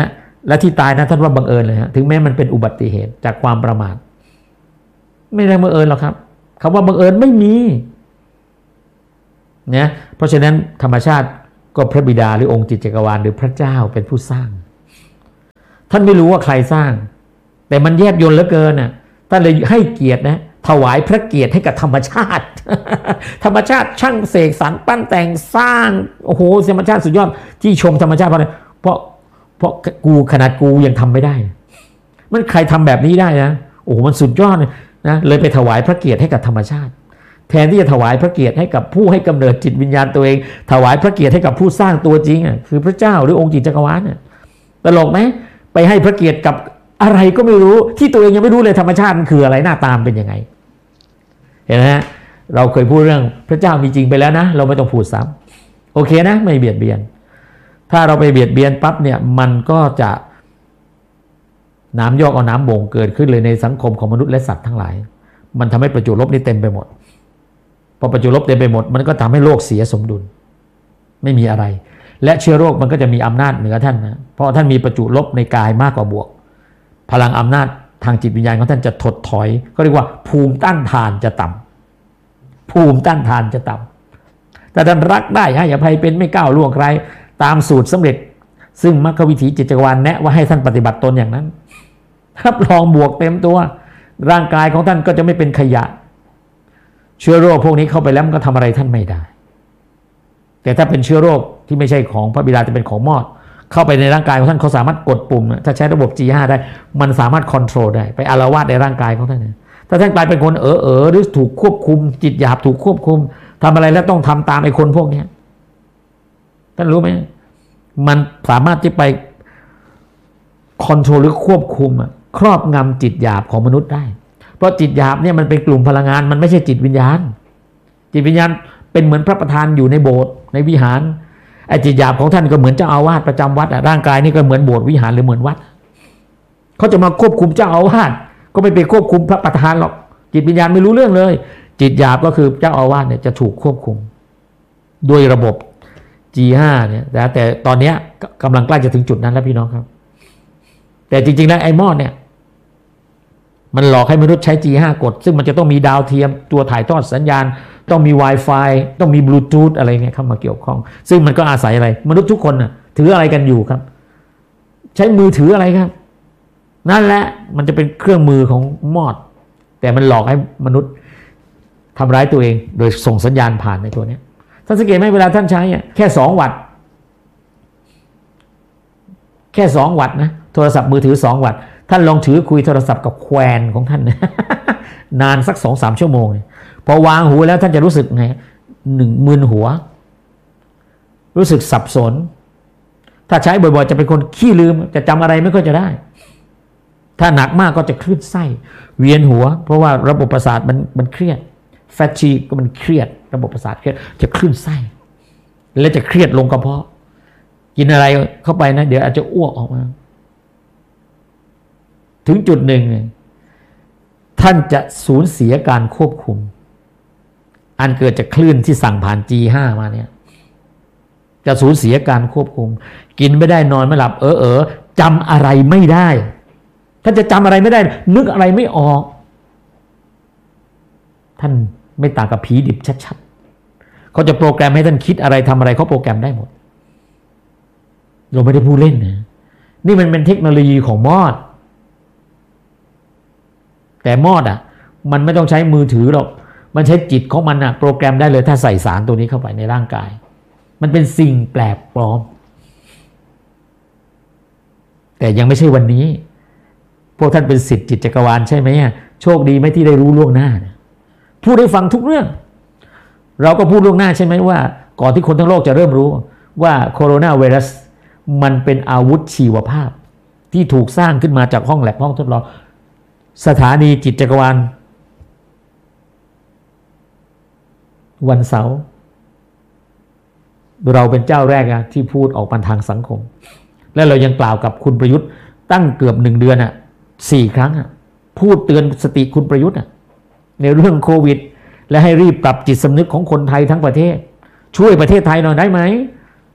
และที่ตายนะท่านว่าบังเอิญเลยฮะถึงแม้มันเป็นอุบัติเหตุจากความประมาทไม่ได้บังเอิญหรอกครับคำว่าบังเอิญไม่มีเนี่ยเพราะฉะนั้นธรรมชาติก็พระบิดาหรือองค์จิตจักรวาลหรือพระเจ้าเป็นผู้สร้างท่านไม่รู้ว่าใครสร้างแต่มันแยบยลเหลือเกินน่ะท่านเลยให้เกียรตินะถวายพระเกียรติให้กับธรรมชาติ ธรรมชาติช่างเสกสรรปั้นแต่งสร้างโอ้โหธรรมชาติสุดยอดที่ชมธรรมชาติเพราะอะไรเพราะเพราะกูขนาดกูยังทำไม่ได้มันใครทำแบบนี้ได้นะโอ้โหมันสุดยอดนะเลยไปถวายพระเกียรติให้กับธรรมชาติแทนที่จะถวายพระเกียรติให้กับผู้ให้กำเนิดจิตวิญญาณตัวเองถวายพระเกียรติให้กับผู้สร้างตัวจริงอ่ะคือพระเจ้าหรือองค์จิตจักรวาลเนี่ยตลกไหมไปให้พระเกียรติกับอะไรก็ไม่รู้ที่ตัวเองยังไม่รู้เลยธรรมชาติมันคืออะไรหน้าตามเป็นยังไงเห็นไหมฮะเราเคยพูดเรื่องพระเจ้ามีจริงไปแล้วนะเราไม่ต้องพูดซ้ำโอเคนะไม่เบียดเบียนถ้าเราไปเบียดเบียนปั๊บเนี่ยมันก็จะน้ำยอกเอาน้ำบ่งเกิดขึ้นเลยในสังคมของมนุษย์และสัตว์ทั้งหลายมันทำให้ประจุลบนี่เต็มไปหมดพอประจุลบเต็มไปหมดมันก็ทำให้โลกเสียสมดุลไม่มีอะไรและเชื้อโรคมันก็จะมีอำนาจเหนือท่านนะเพราะท่านมีประจุลบในกายมากกว่าบวกพลังอำนาจทางจิตวิญญาณของท่านจะถดถอยก็เรียกว่าภูมิต้านทานจะต่ำภูมิต้านทานจะต่ำแต่ท่านรักได้ให้อภัยเป็นไม่ก้าวล่วงใครตามสูตรสำเร็จซึ่งมรรควิถีจิตจักรวาลแนะว่าให้ท่านปฏิบัติตนอย่างนั้นรับรองบวกเต็มตัวร่างกายของท่านก็จะไม่เป็นขยะเชื้อโรคพวกนี้เข้าไปแล้วมันก็ทำอะไรท่านไม่ได้แต่ถ้าเป็นเชื้อโรคที่ไม่ใช่ของพระบิดาจะเป็นของมอดเข้าไปในร่างกายของท่านเขาสามารถกดปุ่มถ้าใช้ระบบ จี ห้า ได้มันสามารถคอนโทรลได้ไปอาละวาดในร่างกายของท่านถ้าท่านกลายเป็นคนเออเออหรือถูกควบคุมจิตหยาบถูกควบคุมทำอะไรแล้วต้องทำตามไอ้คนพวกนี้ท่านรู้ไหมมันสามารถที่ไปคอนโทรลหรือควบคุมครอบงำจิตหยาบของมนุษย์ได้เพราะจิตหยาบเนี่ยมันเป็นกลุ่มพลังงานมันไม่ใช่จิตวิญญาณจิตวิญญาณเป็นเหมือนพระประธานอยู่ในโบสถ์ในวิหารไอ้จิตหยาบของท่านก็เหมือนเจ้าอาวาสประจำวัดร่างกายนี่ก็เหมือนโบสถ์วิหารหรือเหมือนวัดเขาจะมาควบคุมเจ้าอาวาสก็ไม่ไปควบคุมพระประธานหรอกจิตวิญญาณไม่รู้เรื่องเลยจิตหยาบก็คือเจ้าอาวาสเนี่ยจะถูกควบคุมด้วยระบบ จี ห้า เนี่ยแต่ตอนนี้กำลังใกล้จะถึงจุดนั้นแล้วพี่น้องครับแต่จริงๆแล้วไอ้มอดเนี่ยมันหลอกให้มนุษย์ใช้ จี ห้า กดซึ่งมันจะต้องมีดาวเทียมตัวถ่ายทอดสัญญาณต้องมี Wi-Fi ต้องมีบลูทูธอะไรเงี้ยเข้ามาเกี่ยวข้องซึ่งมันก็อาศัยอะไรมนุษย์ทุกคนน่ะถืออะไรกันอยู่ครับใช้มือถืออะไรครับนั่นแหละมันจะเป็นเครื่องมือของมอดแต่มันหลอกให้มนุษย์ทำร้ายตัวเองโดยส่งสัญญาณผ่านในตัวนี้ท่านสังเกตไหมเวลาท่านใช้แค่สองวัตต์แค่สองวัตต์นะโทรศัพท์มือถือสองวัตต์ท่านลองถือคุยโทรศัพท์กับแควนของท่าน นานสัก สองถึงสาม ชั่วโมงพอวางหูแล้วท่านจะรู้สึกไงหนึ่งมึนหัวรู้สึกสับสนถ้าใช้บ่อยๆจะเป็นคนขี้ลืมจะจำอะไรไม่ค่อยจะได้ถ้าหนักมากก็จะคลื่นไส้เวียนหัวเพราะว่าระบบประสาทมันมันเครียดแฟตชีก็มันเครียดระบบประสาทเครียดจะคลื่นไส้และจะเครียดลงกระเพาะกินอะไรเข้าไปนะเดี๋ยวอาจจะอ้วกออกมาถึงจุดหนึ่งท่านจะสูญเสียการควบคุมอันเกิดจากคลื่นที่สั่งผ่าน จี ห้า มาเนี่ยจะสูญเสียการควบคุมกินไม่ได้นอนไม่หลับเออเออจำอะไรไม่ได้ท่านจะจำอะไรไม่ได้นึกอะไรไม่ออกท่านไม่ต่างกับผีดิบชัดๆเขาจะโปรแกรมให้ท่านคิดอะไรทำอะไรเขาโปรแกรมได้หมดเราไม่ได้พูดเล่นนะนี่มันเป็นเทคโนโลยีของมอดแต่มอดอ่ะมันไม่ต้องใช้มือถือหรอกมันใช้จิตของมันอ่ะโปรแกรมได้เลยถ้าใส่สารตัวนี้เข้าไปในร่างกายมันเป็นสิ่งแปลกปลอมแต่ยังไม่ใช่วันนี้พวกท่านเป็นศิษย์จิตจักรวาลใช่ไหมโชคดีไหมที่ได้รู้ล่วงหน้าพูดให้ฟังทุกเรื่องเราก็พูดล่วงหน้าใช่ไหมว่าก่อนที่คนทั้งโลกจะเริ่มรู้ว่าโคโรนาไวรัสมันเป็นอาวุธชีวภาพที่ถูกสร้างขึ้นมาจากห้องแลบห้องทดลองสถานีจิตจักรวาลวันเสาร์เราเป็นเจ้าแรกอะที่พูดออกมาทางสังคมและเรายังกล่าวกับคุณประยุทธ์ตั้งเกือบหนึ่งเดือนอะสี่ครั้งอะพูดเตือนสติคุณประยุทธ์อะในเรื่องโควิดและให้รีบปรับจิตสำนึกของคนไทยทั้งประเทศช่วยประเทศไทยหน่อยได้ไหม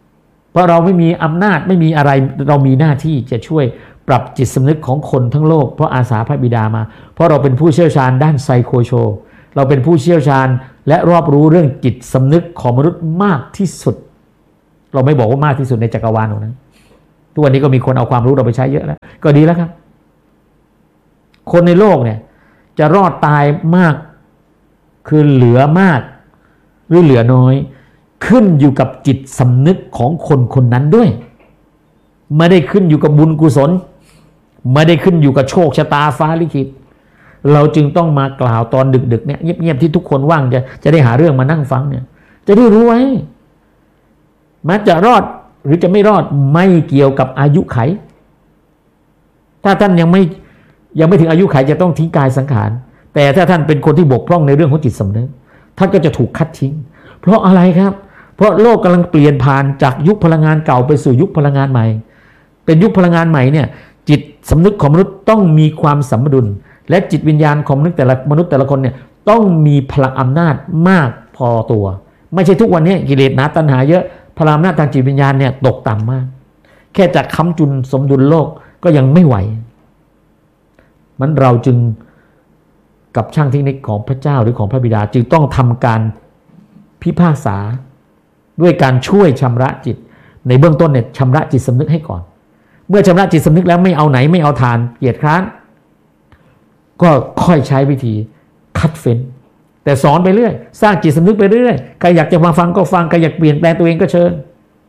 เพราะเราไม่มีอำนาจไม่มีอะไรเรามีหน้าที่จะช่วยปรับจิตสำนึกของคนทั้งโลกเพราะอาสาพระบิดามาเพราะเราเป็นผู้เชี่ยวชาญด้านไซโคโชเราเป็นผู้เชี่ยวชาญและรอบรู้เรื่องจิตสำนึกของมนุษย์มากที่สุดเราไม่บอกว่ามากที่สุดในจักรวาลหรอกนะทุกวันนี้ก็มีคนเอาความรู้เราไปใช้เยอะแล้วก็ดีแล้วครับคนในโลกเนี่ยจะรอดตายมากคือเหลือมากหรือเหลือน้อยขึ้นอยู่กับจิตสำนึกของคนคนนั้นด้วยไม่ได้ขึ้นอยู่กับบุญกุศลไม่ได้ขึ้นอยู่กับโชคชะตาฟ้าลิขิตเราจึงต้องมากล่าวตอนดึกๆเนี่ยเงียบๆที่ทุกคนว่างจะจะได้หาเรื่องมานั่งฟังเนี่ยจะได้รู้ไว้แม้จะรอดหรือจะไม่รอดไม่เกี่ยวกับอายุไขถ้าท่านยังไม่ยังไม่ถึงอายุไขจะต้องทิ้งกายสังขารแต่ถ้าท่านเป็นคนที่บกพร่องในเรื่องของจิตสำนึกท่านก็จะถูกคัดทิ้งเพราะอะไรครับเพราะโลกกำลังเปลี่ยนผ่านจากยุคพลังงานเก่าไปสู่ยุคพลังงานใหม่เป็นยุคพลังงานใหม่เนี่ยจิตสำนึกของมนุษย์ต้องมีความสมดุลและจิตวิญญาณของมนุษย์แต่ละมนุษย์แต่ละคนเนี่ยต้องมีพลังอำนาจมากพอตัวไม่ใช่ทุกวันนี้กิเลสหนาตัณหาเยอะพลังอำนาจทางจิตวิญญาณเนี่ยตกต่ำมากแค่จะค้ำจุนสมดุลโลกก็ยังไม่ไหวมันเราจึงกับช่างเทคนิคของพระเจ้าหรือของพระบิดาจึงต้องทำการพิพากษาด้วยการช่วยชำระจิตในเบื้องต้นเนี่ยชำระจิตสำนึกให้ก่อนเมื่อชำระจิตสำนึกแล้วไม่เอาไหนไม่เอาทานเกียรติคร้านก็ค่อยใช้วิธีคัดเฟ้นแต่สอนไปเรื่อยสร้างจิตสำนึกไปเรื่อยใครอยากจะมาฟังก็ฟังใครอยากเปลี่ยนแปลงตัวเองก็เชิญ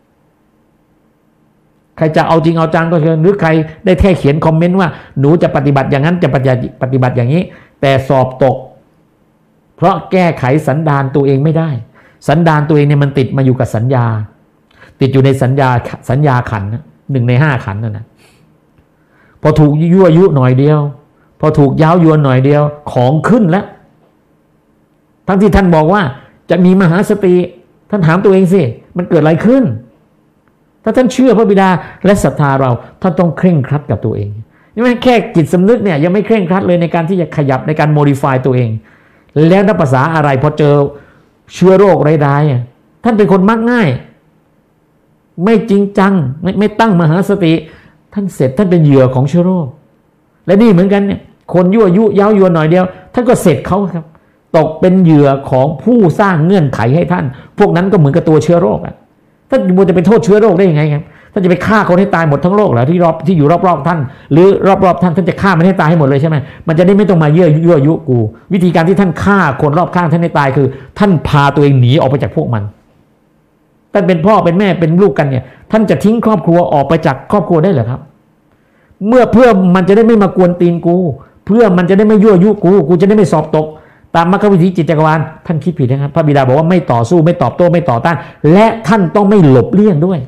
ใครจะเอาจริงเอาจังก็เชิญหรือใครได้แค่เขียนคอมเมนต์ว่าหนูจะปฏิบัติอย่างนั้นจะปฏิบัติอย่างนี้แต่สอบตกเพราะแก้ไขสันดานตัวเองไม่ได้สันดานตัวเองเนี่ยมันติดมาอยู่กับสัญญาติดอยู่ในสัญญาสัญญาขันธ์หนึ่งในห้าขันธ์นั่นนะพอถูกยั่วยุหน่อยเดียวพอถูกย้าวยวนหน่อยเดียวของขึ้นแล้วทั้งที่ท่านบอกว่าจะมีมหาสติท่านถามตัวเองสิมันเกิดอะไรขึ้นถ้าท่านเชื่อพระบิดาและศรัทธาเราท่านต้องเคร่งครัดกับตัวเองนี่ไม่แค่จิตสำนึกเนี่ยยังไม่เคร่งครัดเลยในการที่จะขยับในการโมดิฟายตัวเองแล้วนับภาษาอะไรพอเจอเชื้อโรคร้ายๆท่านเป็นคนมักง่ายไม่จริงจังไม่ไม่ตั้งมหาสติท่านเสร็จท่านเป็นเหยื่อของเชื้อโรคและนี่เหมือนกันเนี่ยคนยั่วยุเย้ายวนหน่อยเดียวท่านก็เสร็จเขาครับตกเป็นเหยื่อของผู้สร้างเงื่อนไขให้ท่านพวกนั้นก็เหมือนกับตัวเชื้อโรคอ่ะท่านมัวจะไปโทษเชื้อโรคได้ยังไงครับท่านจะไปฆ่าคนให้ตายหมดทั้งโลกเหรอที่รอบที่อยู่รอบๆท่านหรือรอบๆท่านท่านจะฆ่ามันให้ตายให้หมดเลยใช่ไหมมันจะได้ไม่ต้องมาเยื่อยั่วยุกูวิธีการที่ท่านฆ่าคนรอบข้างท่านให้ตายคือท่านพาตัวเองหนีออกไปจากพวกมันท่านเป็นพ่อเป็นแม่เป็นลูกกันเนี่ยท่านจะทิ้งครอบครัวออกไปจากครอบครัวได้เหรอครับเมื่อเพื่อมันจะได้ไม่มากวนตีนกูเพื่อมันจะได้ไม่ยั่วยุกูกูจะได้ไม่สอบตกตามมรรควิธีจิตจักรวาลท่านคิดผิดนะครับพระบิดาบอกว่าไม่ต่อสู้ไม่ตอบโต้ไม่ต่อต้านและท่านต้องไม่หลบเลี่ยงด้วย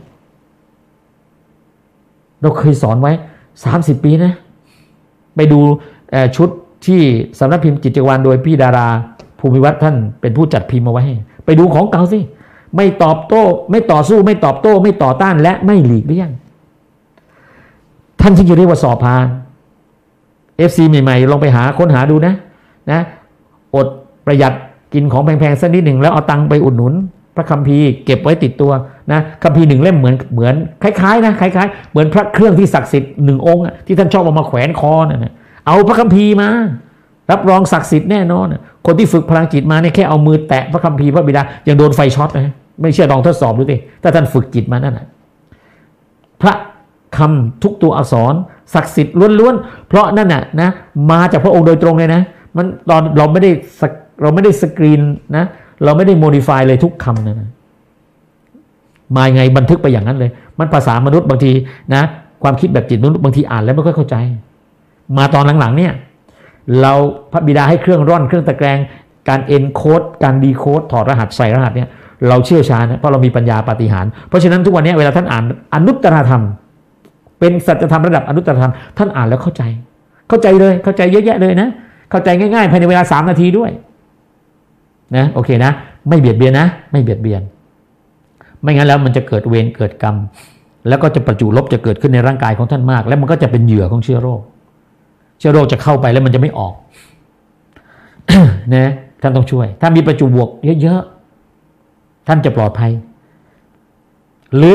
เราเคยสอนไว้สามสิบปีนะไปดูชุดที่สำนักพิมพ์จิตจักรวาลโดยพี่ดาราภูมิวัฒน์ท่านเป็นผู้จัดพิมพ์มาไว้ให้ไปดูของเก่าสิไม่ตอบโต้ไม่ต่อสู้ไม่ตอบโต้ไม่ต่อต้านและไม่หลีกเลี่ยงท่านที่จะเรียกว่าสอบผ่าน เอฟ ซี ใหม่ๆลองไปหาค้นหาดูนะนะอดประหยัดกินของแพงๆสักนิดหนึ่งแล้วเอาตังค์ไปอุดหนุนพระคัมภีร์เก็บไว้ติดตัวนะคัมภีร์หนึ่งเล่มเหมือนเหมือนคล้ายๆนะคล้ายๆเหมือนพระเครื่องที่ศักดิ์สิทธิ์หนึ่งองค์ที่ท่านชอบเอามาแขวนคอนั่นนะเอาพระคัมภีร์มารับรองศักดิ์สิทธิ์แน่นอนคนที่ฝึกพลังจิตมาเนี่ยแค่เอามือแตะพระคัมภีร์พระบิดายังโดนไฟช็อตนะไม่เชื่อลองทดสอบดูสิถ้าท่านฝึกจิตมานั่นนะพระคำทุกตัวอักษรศักดิ์สิทธิ์ล้วนๆเพราะนั่นน่ะนะมาจากพระองค์โดยตรงเลยนะมันตอนเราไม่ได้เราไม่ได้สกรีนนะเราไม่ได้โมดิฟายเลยทุกคำนะนะมาไงบันทึกไปอย่างนั้นเลยมันภาษามนุษย์บางทีนะความคิดแบบจิตมนุษย์บางทีอ่านแล้วไม่ค่อยเข้าใจมาตอนหลังๆเนี่ยเราพระบิดาให้เครื่องร่อนเครื่องตะแกรงการเอนโคดการดีโคดถอดรหัสใส่รหัสเนี่ยเราเชี่ยวชาญนะเพราะเรามีปัญญาปาฏิหาริย์เพราะฉะนั้นทุกวันนี้เวลาท่านอ่านอนุตตรธรรมเป็นสัจธรรมระดับอนุตตรธรรมท่านอ่านแล้วเข้าใจเข้าใจเลยเข้าใจเยอะแยะเลยนะเข้าใจง่ายๆภายในเวลาสามนาทีด้วยนะโอเคนะไม่เบียดเบียนนะไม่เบียดเบียนไม่งั้นแล้วมันจะเกิดเวรเกิดกรรมแล้วก็จะประจุลบจะเกิดขึ้นในร่างกายของท่านมากแล้วมันก็จะเป็นเหยื่อของเชื้อโรคเชื้อโรคจะเข้าไปแล้วมันจะไม่ออก นะท่านต้องช่วยถ้ามีประจุบวกเยอะๆท่านจะปลอดภัยหรือ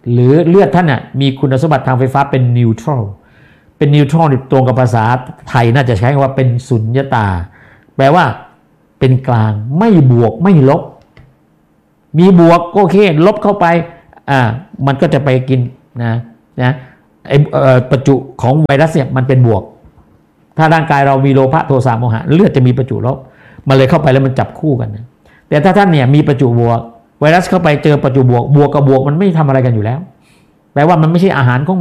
หรือเลือดท่านน่ะมีคุณสมบัติทางไฟฟ้าเป็นนิวทรัลเป็นนิวทรัลตรงกับภาษาไทยน่าจะใช้คำว่าเป็นสุญญตาแปลว่าเป็นกลางไม่บวกไม่ลบมีบวกโอเคลบเข้าไปอ่ามันก็จะไปกินนะนะไอประจุของไวรัสเนี่ยมันเป็นบวกถ้าร่างกายเรามีโลภะโทสะโมหะเลือดจะมีประจุลบมันเลยเข้าไปแล้วมันจับคู่กันนะแต่ถ้าท่านเนี่ยมีประจุบวกไวรัสเข้าไปเจอประจุบวกบวกกับบวกมันไม่ทำอะไรกันอยู่แล้วแปลว่ามันไม่ใช่อาหารของ